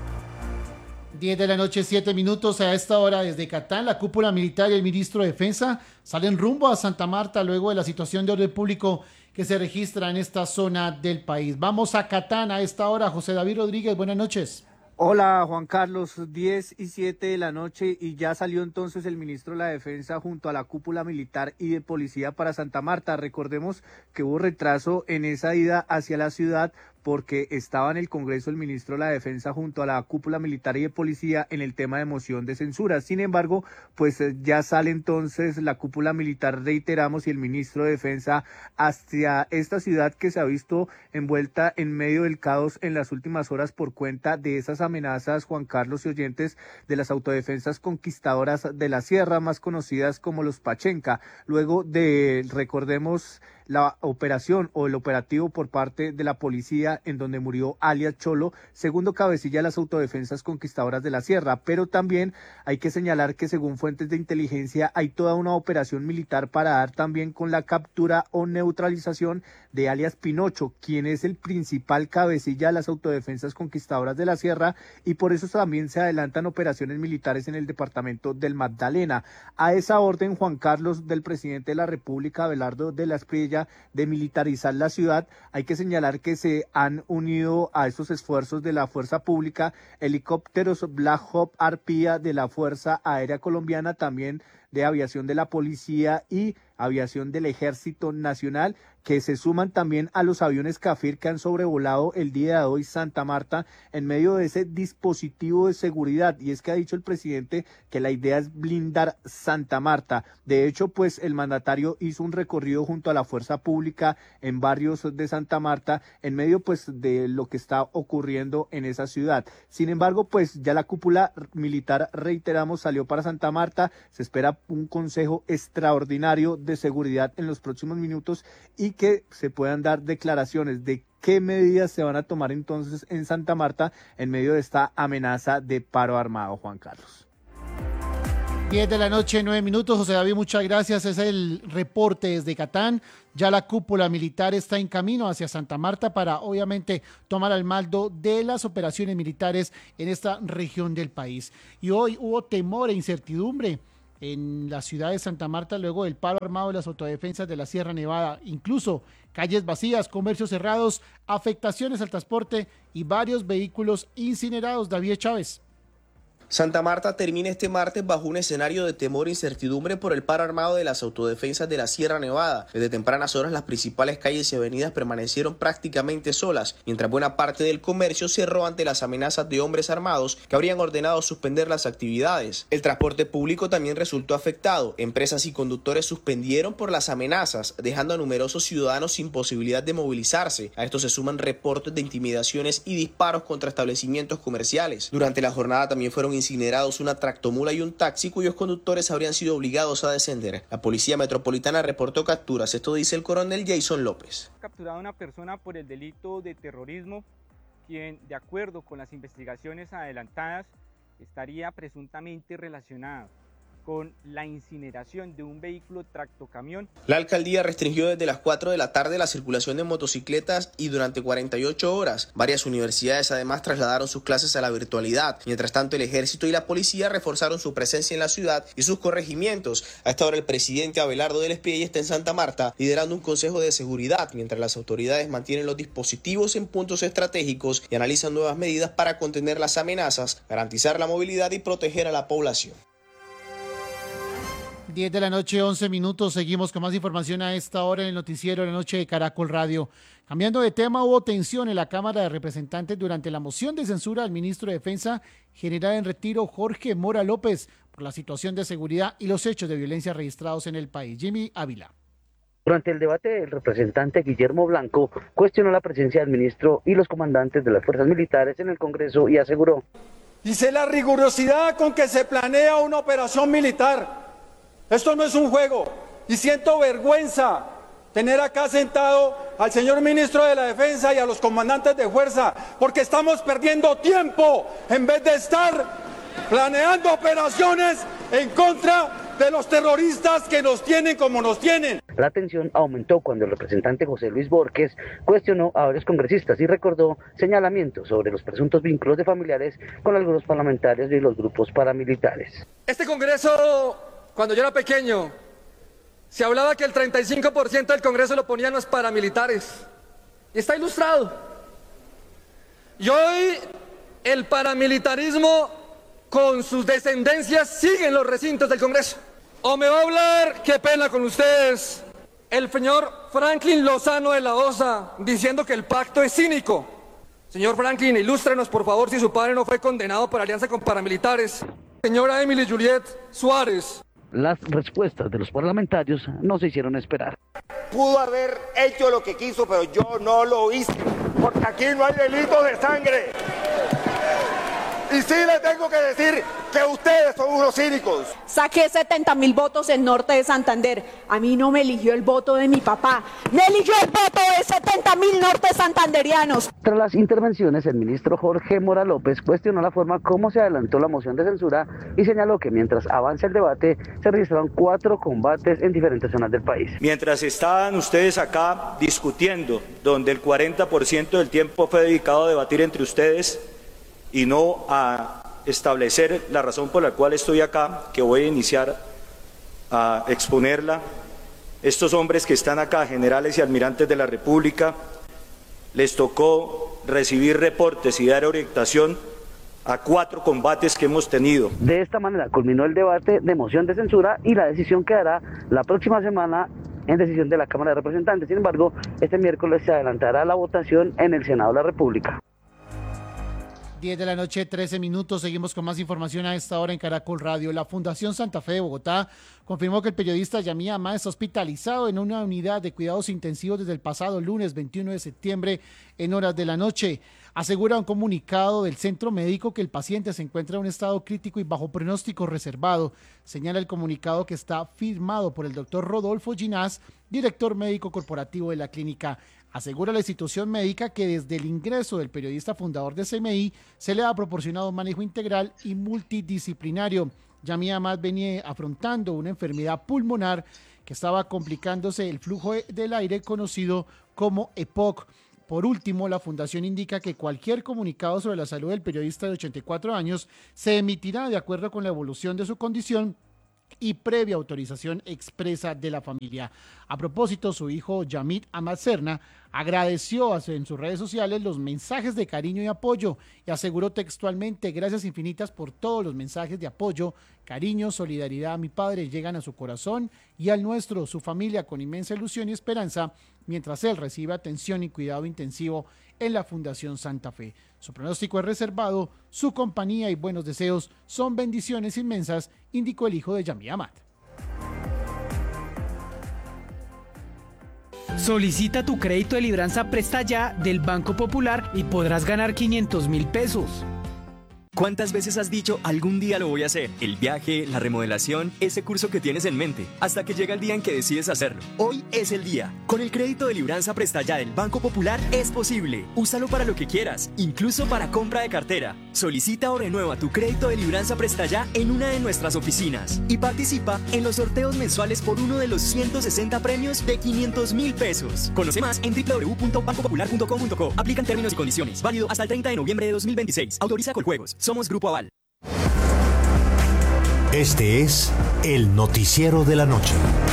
10 de la noche, 7 minutos. A esta hora desde Catán, la cúpula militar y el ministro de Defensa salen rumbo a Santa Marta luego de la situación de orden público que se registra en esta zona del país. Vamos a Catán a esta hora. José David Rodríguez, buenas noches. Hola Juan Carlos, 10 y 7 de la noche y ya salió entonces el ministro de la Defensa junto a la cúpula militar y de policía para Santa Marta. Recordemos que hubo retraso en esa ida hacia la ciudad porque estaba en el Congreso el ministro de la Defensa junto a la cúpula militar y de policía en el tema de moción de censura. Sin embargo, pues ya sale entonces la cúpula militar, reiteramos, y el ministro de Defensa hacia esta ciudad que se ha visto envuelta en medio del caos en las últimas horas por cuenta de esas amenazas, Juan Carlos y oyentes, de las autodefensas conquistadoras de la Sierra, más conocidas como los Pachenca. Luego de, recordemos, la operación o el operativo por parte de la policía en donde murió alias Cholo, segundo cabecilla de las autodefensas conquistadoras de la Sierra, pero también hay que señalar que según fuentes de inteligencia hay toda una operación militar para dar también con la captura o neutralización de alias Pinocho, quien es el principal cabecilla de las autodefensas conquistadoras de la Sierra, y por eso también se adelantan operaciones militares en el departamento del Magdalena. A esa orden, Juan Carlos, del presidente de la República, Abelardo de la Espriella, de militarizar la ciudad, hay que señalar que se han unido a esos esfuerzos de la fuerza pública helicópteros Black Hawk Arpía de la Fuerza Aérea Colombiana, también de aviación de la policía y aviación del Ejército Nacional, que se suman también a los aviones Cafir que han sobrevolado el día de hoy Santa Marta en medio de ese dispositivo de seguridad. Y es que ha dicho el presidente que la idea es blindar Santa Marta. De hecho, pues el mandatario hizo un recorrido junto a la fuerza pública en barrios de Santa Marta en medio pues de lo que está ocurriendo en esa ciudad. Sin embargo, pues ya la cúpula militar, reiteramos, salió para Santa Marta. Se espera un consejo extraordinario de seguridad en los próximos minutos y que se puedan dar declaraciones de qué medidas se van a tomar entonces en Santa Marta en medio de esta amenaza de paro armado, Juan Carlos. 10 de la noche, 9 minutos. José David, muchas gracias. Es el reporte desde Catán. Ya la cúpula militar está en camino hacia Santa Marta para, obviamente, tomar al mando de las operaciones militares en esta región del país. Y hoy hubo temor e incertidumbre en la ciudad de Santa Marta luego del paro armado de las autodefensas de la Sierra Nevada. Incluso calles vacías, comercios cerrados, afectaciones al transporte y varios vehículos incinerados. David Chávez. Santa Marta termina este martes bajo un escenario de temor e incertidumbre por el paro armado de las autodefensas de la Sierra Nevada. Desde tempranas horas las principales calles y avenidas permanecieron prácticamente solas, mientras buena parte del comercio cerró ante las amenazas de hombres armados que habrían ordenado suspender las actividades. El transporte público también resultó afectado. Empresas y conductores suspendieron por las amenazas, dejando a numerosos ciudadanos sin posibilidad de movilizarse. A esto se suman reportes de intimidaciones y disparos contra establecimientos comerciales. Durante la jornada también fueron incinerados una tractomula y un taxi cuyos conductores habrían sido obligados a descender. La Policía Metropolitana reportó capturas. Esto dice el coronel Jason López. Capturado a una persona por el delito de terrorismo, quien, de acuerdo con las investigaciones adelantadas, estaría presuntamente relacionado con la incineración de un vehículo tractocamión. La alcaldía restringió desde las 4 de la tarde la circulación de motocicletas y durante 48 horas. Varias universidades además trasladaron sus clases a la virtualidad. Mientras tanto, el ejército y la policía reforzaron su presencia en la ciudad y sus corregimientos. A esta hora el presidente Abelardo del Espriella está en Santa Marta liderando un consejo de seguridad, mientras las autoridades mantienen los dispositivos en puntos estratégicos y analizan nuevas medidas para contener las amenazas, garantizar la movilidad y proteger a la población. 10 de la noche, 11 minutos. Seguimos con más información a esta hora en el noticiero de la noche de Caracol Radio. Cambiando de tema, hubo tensión en la Cámara de Representantes durante la moción de censura al ministro de Defensa, general en retiro Jorge Mora López, por la situación de seguridad y los hechos de violencia registrados en el país. Jimmy Ávila. Durante el debate, el representante Guillermo Blanco cuestionó la presencia del ministro y los comandantes de las fuerzas militares en el Congreso y aseguró: dice la rigurosidad con que se planea una operación militar. Esto no es un juego y siento vergüenza tener acá sentado al señor ministro de la Defensa y a los comandantes de fuerza, porque estamos perdiendo tiempo en vez de estar planeando operaciones en contra de los terroristas que nos tienen como nos tienen. La tensión aumentó cuando el representante José Luis Borges cuestionó a varios congresistas y recordó señalamientos sobre los presuntos vínculos de familiares con algunos parlamentarios y los grupos paramilitares. Este Congreso, cuando yo era pequeño, se hablaba que el 35% del Congreso lo ponían los paramilitares. Y está ilustrado. Y hoy el paramilitarismo con sus descendencias sigue en los recintos del Congreso. O me va a hablar, qué pena con ustedes, el señor Franklin Lozano de la OSA diciendo que el pacto es cínico. Señor Franklin, ilústrenos por favor si su padre no fue condenado por alianza con paramilitares. Señora Emily Juliet Suárez. Las respuestas de los parlamentarios no se hicieron esperar. Pudo haber hecho lo que quiso, pero yo no lo hice, porque aquí no hay delito de sangre. Y sí le tengo que decir que ustedes son unos cínicos. Saqué 70.000 votos en Norte de Santander. A mí no me eligió el voto de mi papá. Me eligió el voto de 70.000 norte santanderianos. Tras las intervenciones, el ministro Jorge Mora López cuestionó la forma como se adelantó la moción de censura y señaló que mientras avanza el debate, se registraron 4 combates en diferentes zonas del país. Mientras estaban ustedes acá discutiendo, donde el 40% del tiempo fue dedicado a debatir entre ustedes y no a establecer la razón por la cual estoy acá, que voy a iniciar a exponerla. Estos hombres que están acá, generales y almirantes de la República, les tocó recibir reportes y dar orientación a 4 combates que hemos tenido. De esta manera culminó el debate de moción de censura y la decisión quedará la próxima semana en decisión de la Cámara de Representantes. Sin embargo, este miércoles se adelantará la votación en el Senado de la República. 10 de la noche, 13 minutos. Seguimos con más información a esta hora en Caracol Radio. La Fundación Santa Fe de Bogotá confirmó que el periodista Yamí Amad está hospitalizado en una unidad de cuidados intensivos desde el pasado lunes 21 de septiembre en horas de la noche. Asegura un comunicado del centro médico que el paciente se encuentra en un estado crítico y bajo pronóstico reservado. Señala el comunicado que está firmado por el doctor Rodolfo Ginás, director médico corporativo de la clínica. Asegura la institución médica que desde el ingreso del periodista fundador de CMI se le ha proporcionado un manejo integral y multidisciplinario. Yamí Amad venía afrontando una enfermedad pulmonar que estaba complicándose el flujo del aire conocido como EPOC. Por último, la fundación indica que cualquier comunicado sobre la salud del periodista de 84 años se emitirá de acuerdo con la evolución de su condición y previa autorización expresa de la familia. A propósito, su hijo Yamit Amad Serna agradeció en sus redes sociales los mensajes de cariño y apoyo y aseguró textualmente: gracias infinitas por todos los mensajes de apoyo, cariño, solidaridad a mi padre llegan a su corazón y al nuestro, su familia, con inmensa ilusión y esperanza, mientras él recibe atención y cuidado intensivo en la Fundación Santa Fe. Su pronóstico es reservado, su compañía y buenos deseos son bendiciones inmensas, indicó el hijo de Yamí Amad. Solicita tu crédito de Libranza Presta Ya del Banco Popular y podrás ganar 500.000 pesos. ¿Cuántas veces has dicho algún día lo voy a hacer? El viaje, la remodelación, ese curso que tienes en mente, hasta que llega el día en que decides hacerlo. Hoy es el día. Con el crédito de Libranza Presta Ya del Banco Popular es posible. Úsalo para lo que quieras, incluso para compra de cartera. Solicita o renueva tu crédito de Libranza Presta Ya en una de nuestras oficinas y participa en los sorteos mensuales por uno de los 160 premios de 500.000 pesos. Conoce más en www.bancopopular.com.co. Aplican términos y condiciones. Válido hasta el 30 de noviembre de 2026. Autoriza Coljuegos. Somos Grupo Aval. Este es el noticiero de la noche.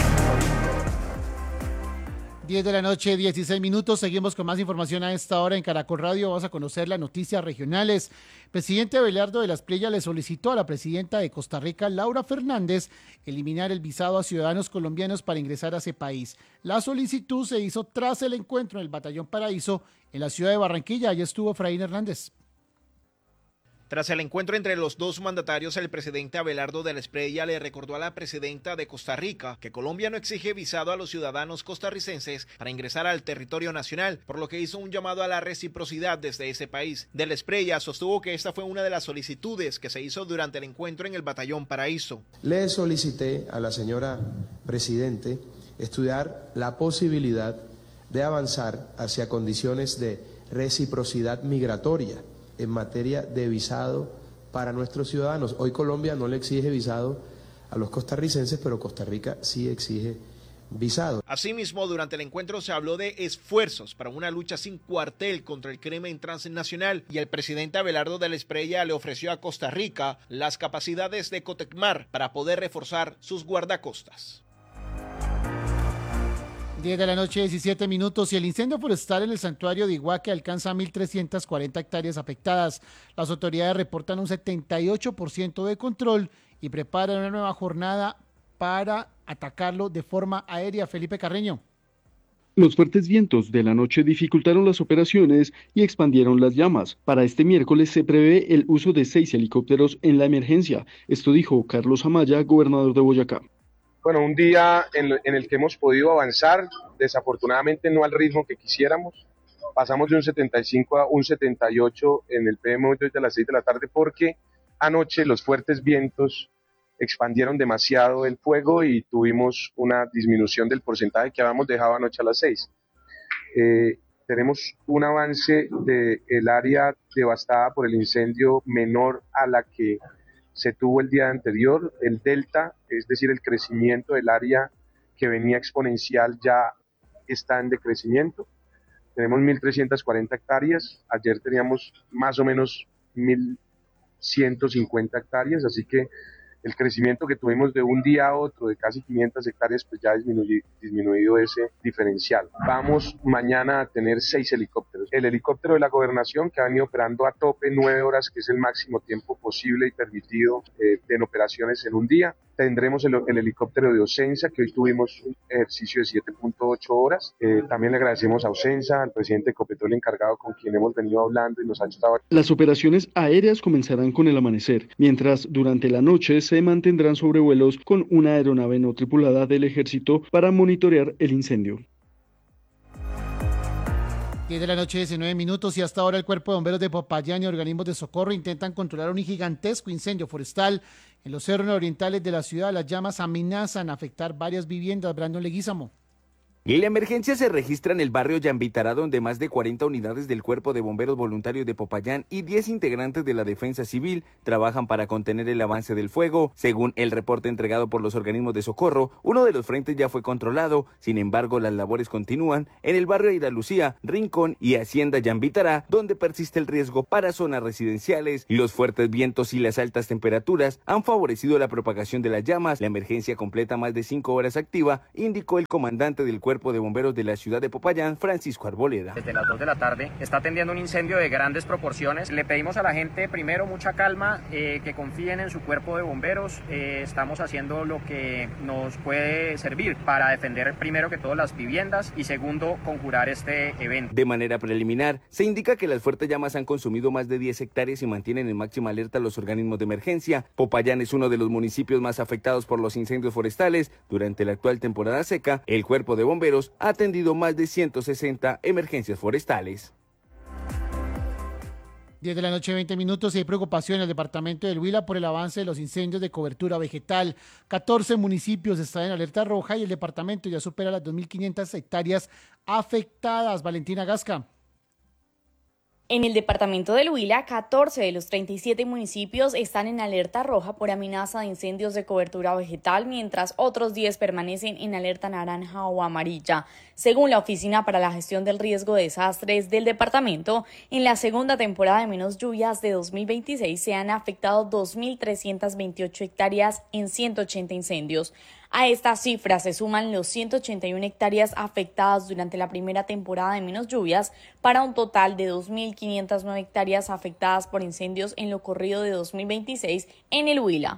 10 de la noche, 16 minutos. Seguimos con más información a esta hora en Caracol Radio. Vamos a conocer las noticias regionales. Presidente Abelardo de la Espriella le solicitó a la presidenta de Costa Rica, Laura Fernández, eliminar el visado a ciudadanos colombianos para ingresar a ese país. La solicitud se hizo tras el encuentro en el Batallón Paraíso en la ciudad de Barranquilla. Allí estuvo Efraín Hernández. Tras el encuentro entre los dos mandatarios, el presidente Abelardo de la Espriella le recordó a la presidenta de Costa Rica que Colombia no exige visado a los ciudadanos costarricenses para ingresar al territorio nacional, por lo que hizo un llamado a la reciprocidad desde ese país. De la Espriella sostuvo que esta fue una de las solicitudes que se hizo durante el encuentro en el Batallón Paraíso. Le solicité a la señora presidente estudiar la posibilidad de avanzar hacia condiciones de reciprocidad migratoria en materia de visado para nuestros ciudadanos. Hoy Colombia no le exige visado a los costarricenses, pero Costa Rica sí exige visado. Asimismo, durante el encuentro se habló de esfuerzos para una lucha sin cuartel contra el crimen transnacional y el presidente Abelardo de la Espriella le ofreció a Costa Rica las capacidades de Cotecmar para poder reforzar sus guardacostas. 10 de la noche, 17 minutos, y el incendio forestal en el santuario de Iguaque alcanza 1.340 hectáreas afectadas. Las autoridades reportan un 78% de control y preparan una nueva jornada para atacarlo de forma aérea. Felipe Carreño. Los fuertes vientos de la noche dificultaron las operaciones y expandieron las llamas. Para este miércoles se prevé el uso de 6 helicópteros en la emergencia. Esto dijo Carlos Amaya, gobernador de Boyacá. Bueno, un día en el que hemos podido avanzar, desafortunadamente no al ritmo que quisiéramos. Pasamos de un 75 a un 78 en el PM hoy de las 6 de la tarde porque anoche los fuertes vientos expandieron demasiado el fuego y tuvimos una disminución del porcentaje que habíamos dejado anoche a las 6. Tenemos un avance del área devastada por el incendio menor a la que se tuvo el día anterior. El delta, es decir, el crecimiento del área que venía exponencial ya está en decrecimiento. Tenemos 1.340 hectáreas, ayer teníamos más o menos 1.150 hectáreas, así que el crecimiento que tuvimos de un día a otro de casi 500 hectáreas, pues ya ha disminuido ese diferencial. Vamos mañana a tener 6 helicópteros. El helicóptero de la gobernación, que ha venido operando a tope 9 horas, que es el máximo tiempo posible y permitido en operaciones en un día. Tendremos el helicóptero de Ocensa, que hoy tuvimos un ejercicio de 7.8 horas. También le agradecemos a Ocensa, al presidente de Ecopetrol encargado con quien hemos venido hablando y nos ha ayudado. Las operaciones aéreas comenzarán con el amanecer, mientras durante la noche se mantendrán sobrevuelos con una aeronave no tripulada del ejército para monitorear el incendio. 10 de la noche, 19 minutos, y hasta ahora el Cuerpo de Bomberos de Popayán y organismos de socorro intentan controlar un gigantesco incendio forestal en los cerros orientales de la ciudad. Las llamas amenazan afectar varias viviendas. Brandon Leguízamo. La emergencia se registra en el barrio Yambitará, donde más de 40 unidades del Cuerpo de Bomberos Voluntarios de Popayán y 10 integrantes de la Defensa Civil trabajan para contener el avance del fuego. Según el reporte entregado por los organismos de socorro, uno de los frentes ya fue controlado. Sin embargo, las labores continúan en el barrio Ida Lucía, Rincón y Hacienda Yambitará, donde persiste el riesgo para zonas residenciales. Los fuertes vientos y las altas temperaturas han favorecido la propagación de las llamas. La emergencia completa más de 5 horas activa, indicó el comandante del Cuerpo de Bomberos de la ciudad de Popayán, Francisco Arboleda. Desde las 2 de la tarde está atendiendo un incendio de grandes proporciones. Le pedimos a la gente primero mucha calma, que confíen en su cuerpo de bomberos. Estamos haciendo lo que nos puede servir para defender primero que todo las viviendas y segundo conjurar este evento. De manera preliminar, se indica que las fuertes llamas han consumido más de 10 hectáreas y mantienen en máxima alerta a los organismos de emergencia. Popayán es uno de los municipios más afectados por los incendios forestales. Durante la actual temporada seca, el Cuerpo de Bomberos ha atendido más de 160 emergencias forestales. 10 de la noche, 20 minutos, y hay preocupación en el departamento del Huila por el avance de los incendios de cobertura vegetal. 14 municipios están en alerta roja y el departamento ya supera las 2.500 hectáreas afectadas. Valentina Gasca. En el departamento del Huila, 14 de los 37 municipios están en alerta roja por amenaza de incendios de cobertura vegetal, mientras otros 10 permanecen en alerta naranja o amarilla. Según la Oficina para la Gestión del Riesgo de Desastres del departamento, en la segunda temporada de menos lluvias de 2026 se han afectado 2.328 hectáreas en 180 incendios. A esta cifra se suman los 181 hectáreas afectadas durante la primera temporada de menos lluvias, para un total de 2.509 hectáreas afectadas por incendios en lo corrido de 2026 en el Huila.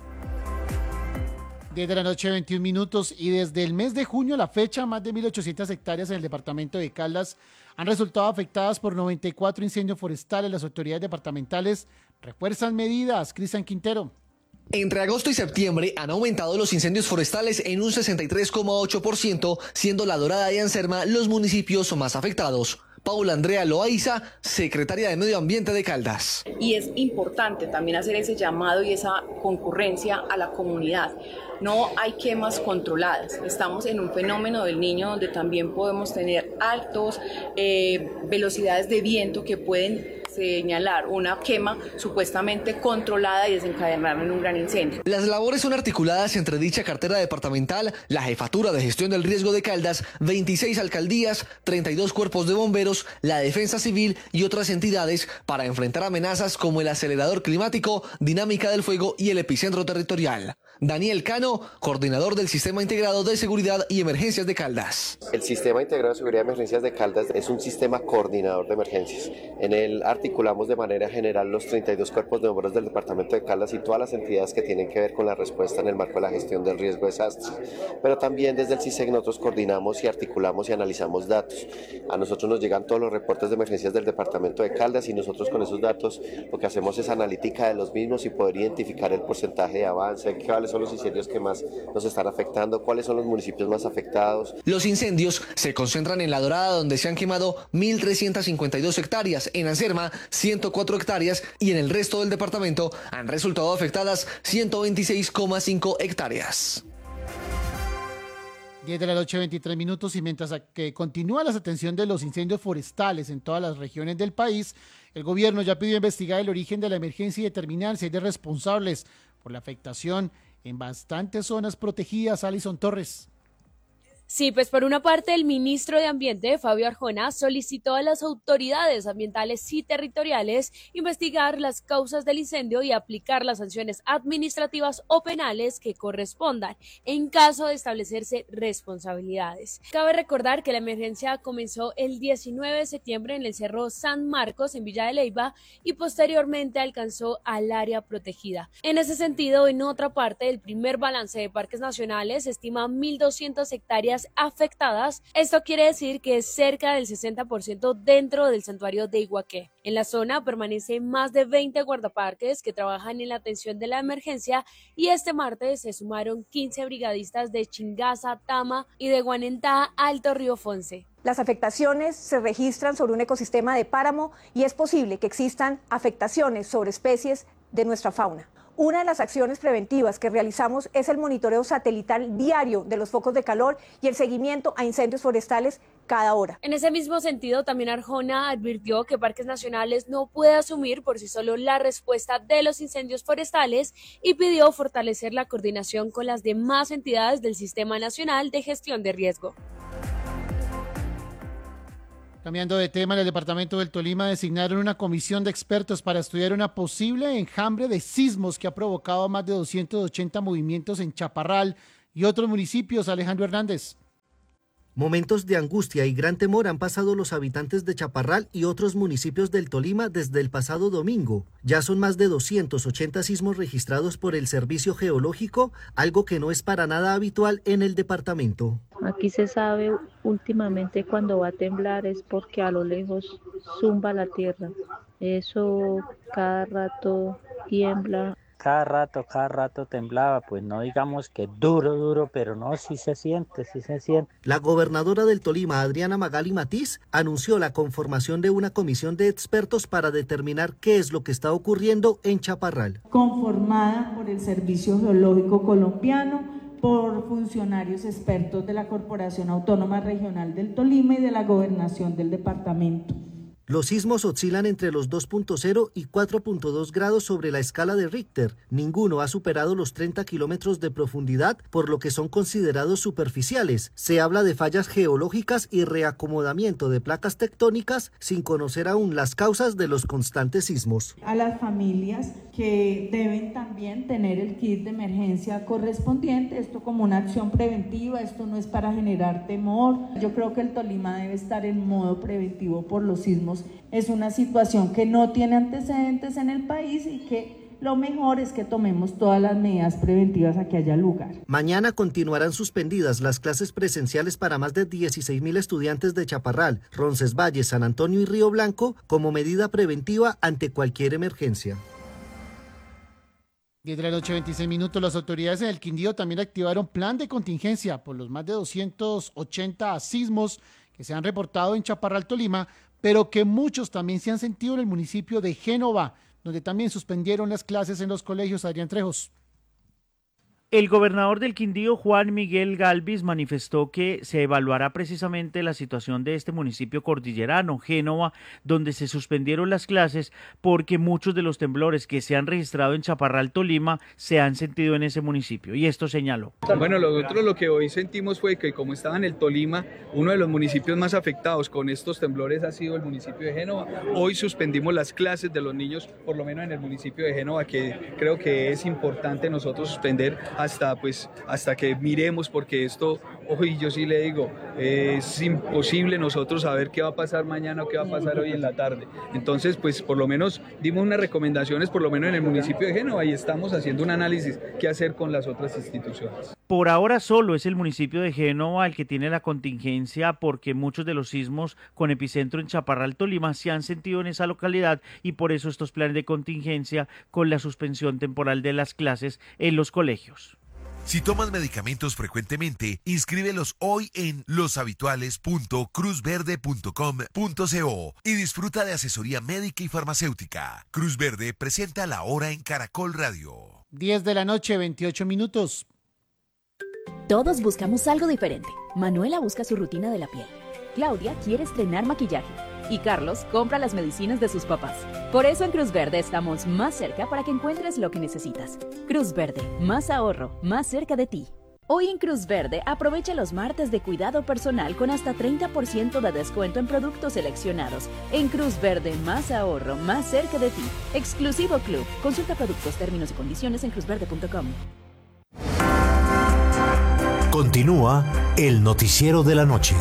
10 de la noche, 21 minutos, y desde el mes de junio a la fecha, más de 1.800 hectáreas en el departamento de Caldas han resultado afectadas por 94 incendios forestales. Las autoridades departamentales refuerzan medidas. Cristian Quintero. Entre agosto y septiembre han aumentado los incendios forestales en un 63,8%, siendo La Dorada y Anserma los municipios más afectados. Paula Andrea Loaiza, secretaria de Medio Ambiente de Caldas. Y es importante también hacer ese llamado y esa concurrencia a la comunidad. No hay quemas controladas. Estamos en un fenómeno del Niño donde también podemos tener altas velocidades de viento que pueden señalar una quema supuestamente controlada y desencadenar en un gran incendio. Las labores son articuladas entre dicha cartera departamental, la Jefatura de Gestión del Riesgo de Caldas, 26 alcaldías, 32 cuerpos de bomberos, la Defensa Civil y otras entidades para enfrentar amenazas como el acelerador climático, dinámica del fuego y el epicentro territorial. Daniel Cano, coordinador del Sistema Integrado de Seguridad y Emergencias de Caldas. El Sistema Integrado de Seguridad y Emergencias de Caldas es un sistema coordinador de emergencias. En él articulamos de manera general los 32 cuerpos de bomberos del departamento de Caldas y todas las entidades que tienen que ver con la respuesta en el marco de la gestión del riesgo de desastres. Pero también desde el CISEC nosotros coordinamos y articulamos y analizamos datos. A nosotros nos llegan todos los reportes de emergencias del departamento de Caldas y nosotros con esos datos lo que hacemos es analítica de los mismos y poder identificar el porcentaje de avance, cuáles son los incendios que más nos están afectando, cuáles son los municipios más afectados. Los incendios se concentran en La Dorada, donde se han quemado 1.352 hectáreas, en Anserma 104 hectáreas y en el resto del departamento han resultado afectadas 126,5 hectáreas. 10 de la noche, 23 minutos, y mientras que continúa la atención de los incendios forestales en todas las regiones del país, el gobierno ya pidió investigar el origen de la emergencia y determinar si hay de responsables por la afectación en bastantes zonas protegidas. Alison Torres. Sí, pues por una parte el ministro de Ambiente, Fabio Arjona, solicitó a las autoridades ambientales y territoriales investigar las causas del incendio y aplicar las sanciones administrativas o penales que correspondan en caso de establecerse responsabilidades. Cabe recordar que la emergencia comenzó el 19 de septiembre en el Cerro San Marcos en Villa de Leyva y posteriormente alcanzó al área protegida. En ese sentido, en otra parte, el primer balance de parques nacionales estima 1.200 hectáreas afectadas. Esto quiere decir que es cerca del 60% dentro del santuario de Iguaqué. En la zona permanecen más de 20 guardaparques que trabajan en la atención de la emergencia y este martes se sumaron 15 brigadistas de Chingaza, Tama y de Guanentá, Alto Río Fonce. Las afectaciones se registran sobre un ecosistema de páramo y es posible que existan afectaciones sobre especies de nuestra fauna. Una de las acciones preventivas que realizamos es el monitoreo satelital diario de los focos de calor y el seguimiento a incendios forestales cada hora. En ese mismo sentido, también Arjona advirtió que Parques Nacionales no puede asumir por sí solo la respuesta de los incendios forestales y pidió fortalecer la coordinación con las demás entidades del Sistema Nacional de Gestión de Riesgo. Cambiando de tema, en el departamento del Tolima designaron una comisión de expertos para estudiar una posible enjambre de sismos que ha provocado más de 280 movimientos en Chaparral y otros municipios. Alejandro Hernández. Momentos de angustia y gran temor han pasado los habitantes de Chaparral y otros municipios del Tolima desde el pasado domingo. Ya son más de 280 sismos registrados por el Servicio Geológico, algo que no es para nada habitual en el departamento. Aquí se sabe últimamente cuando va a temblar es porque a lo lejos zumba la tierra. Eso cada rato tiembla. Cada rato temblaba, pues no digamos que duro, pero no, sí se siente. La gobernadora del Tolima, Adriana Magali Matiz, anunció la conformación de una comisión de expertos para determinar qué es lo que está ocurriendo en Chaparral. Conformada por el Servicio Geológico Colombiano, por funcionarios expertos de la Corporación Autónoma Regional del Tolima y de la Gobernación del departamento. Los sismos oscilan entre los 2.0 y 4.2 grados sobre la escala de Richter. Ninguno ha superado los 30 kilómetros de profundidad, por lo que son considerados superficiales. Se habla de fallas geológicas y reacomodamiento de placas tectónicas sin conocer aún las causas de los constantes sismos. A las familias que deben también tener el kit de emergencia correspondiente, esto como una acción preventiva, esto no es para generar temor. Yo creo que el Tolima debe estar en modo preventivo por los sismos. Es una situación que no tiene antecedentes en el país y que lo mejor es que tomemos todas las medidas preventivas a que haya lugar. Mañana continuarán suspendidas las clases presenciales para más de 16.000 estudiantes de Chaparral, Roncesvalles, San Antonio y Río Blanco como medida preventiva ante cualquier emergencia. 10 de la noche, 26 minutos. Las autoridades en el Quindío también activaron plan de contingencia por los más de 280 sismos que se han reportado en Chaparral, Tolima, pero que muchos también se han sentido en el municipio de Génova, donde también suspendieron las clases en los colegios. Adrián Trejos. El gobernador del Quindío, Juan Miguel Galvis, manifestó que se evaluará precisamente la situación de este municipio cordillerano, Génova, donde se suspendieron las clases porque muchos de los temblores que se han registrado en Chaparral, Tolima, se han sentido en ese municipio, y esto señaló. Bueno, nosotros lo que hoy sentimos fue que como estaba en el Tolima, uno de los municipios más afectados con estos temblores ha sido el municipio de Génova. Hoy suspendimos las clases de los niños, por lo menos en el municipio de Génova, que creo que es importante nosotros suspender hasta que miremos, porque esto, hoy yo sí le digo, es imposible nosotros saber qué va a pasar mañana o qué va a pasar hoy en la tarde. Entonces, pues por lo menos dimos unas recomendaciones, por lo menos en el municipio de Génova, y estamos haciendo un análisis qué hacer con las otras instituciones. Por ahora solo es el municipio de Génova el que tiene la contingencia, porque muchos de los sismos con epicentro en Chaparral, Tolima, se han sentido en esa localidad, y por eso estos planes de contingencia con la suspensión temporal de las clases en los colegios. Si tomas medicamentos frecuentemente, inscríbelos hoy en loshabituales.cruzverde.com.co y disfruta de asesoría médica y farmacéutica. Cruz Verde presenta La Hora en Caracol Radio. 10 de la noche, 28 minutos. Todos buscamos algo diferente. Manuela busca su rutina de la piel. Claudia quiere estrenar maquillaje. Y Carlos compra las medicinas de sus papás. Por eso en Cruz Verde estamos más cerca para que encuentres lo que necesitas. Cruz Verde, más ahorro, más cerca de ti. Hoy en Cruz Verde, aprovecha los martes de cuidado personal con hasta 30% de descuento en productos seleccionados. En Cruz Verde, más ahorro, más cerca de ti. Exclusivo Club. Consulta productos, términos y condiciones en cruzverde.com. Continúa el noticiero de la noche.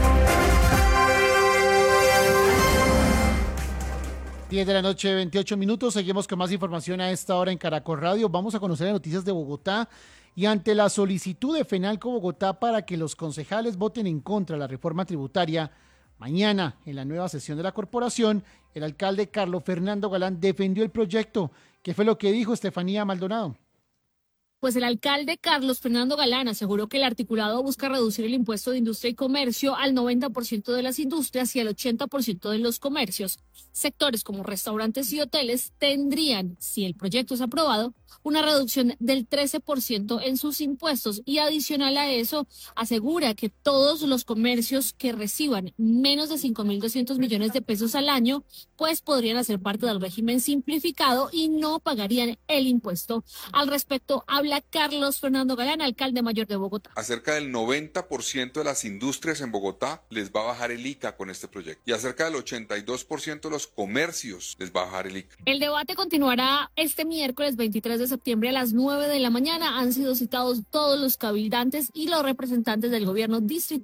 10 de la noche, 28 minutos. Seguimos con más información a esta hora en Caracol Radio. Vamos a conocer las noticias de Bogotá. Y ante la solicitud de FENALCO Bogotá para que los concejales voten en contra de la reforma tributaria, mañana, en la nueva sesión de la corporación, el alcalde Carlos Fernando Galán defendió el proyecto. ¿Qué fue lo que dijo Estefanía Maldonado? Pues el alcalde Carlos Fernando Galán aseguró que el articulado busca reducir el impuesto de industria y comercio al 90% de las industrias y al 80% de los comercios. Sectores como restaurantes y hoteles tendrían, si el proyecto es aprobado, una reducción del 13% en sus impuestos y adicional a eso asegura que todos los comercios que reciban menos de 5.200 millones de pesos al año pues podrían hacer parte del régimen simplificado y no pagarían el impuesto. Al respecto habla Carlos Fernando Galán, alcalde mayor de Bogotá. A cerca del 90% de las industrias en Bogotá les va a bajar el ICA con este proyecto y a cerca del 82% de los comercios les va a bajar el ICA. El debate continuará este miércoles 23 de septiembre a las 9 de la mañana. Han sido citados todos los cabildantes y los representantes del gobierno distrital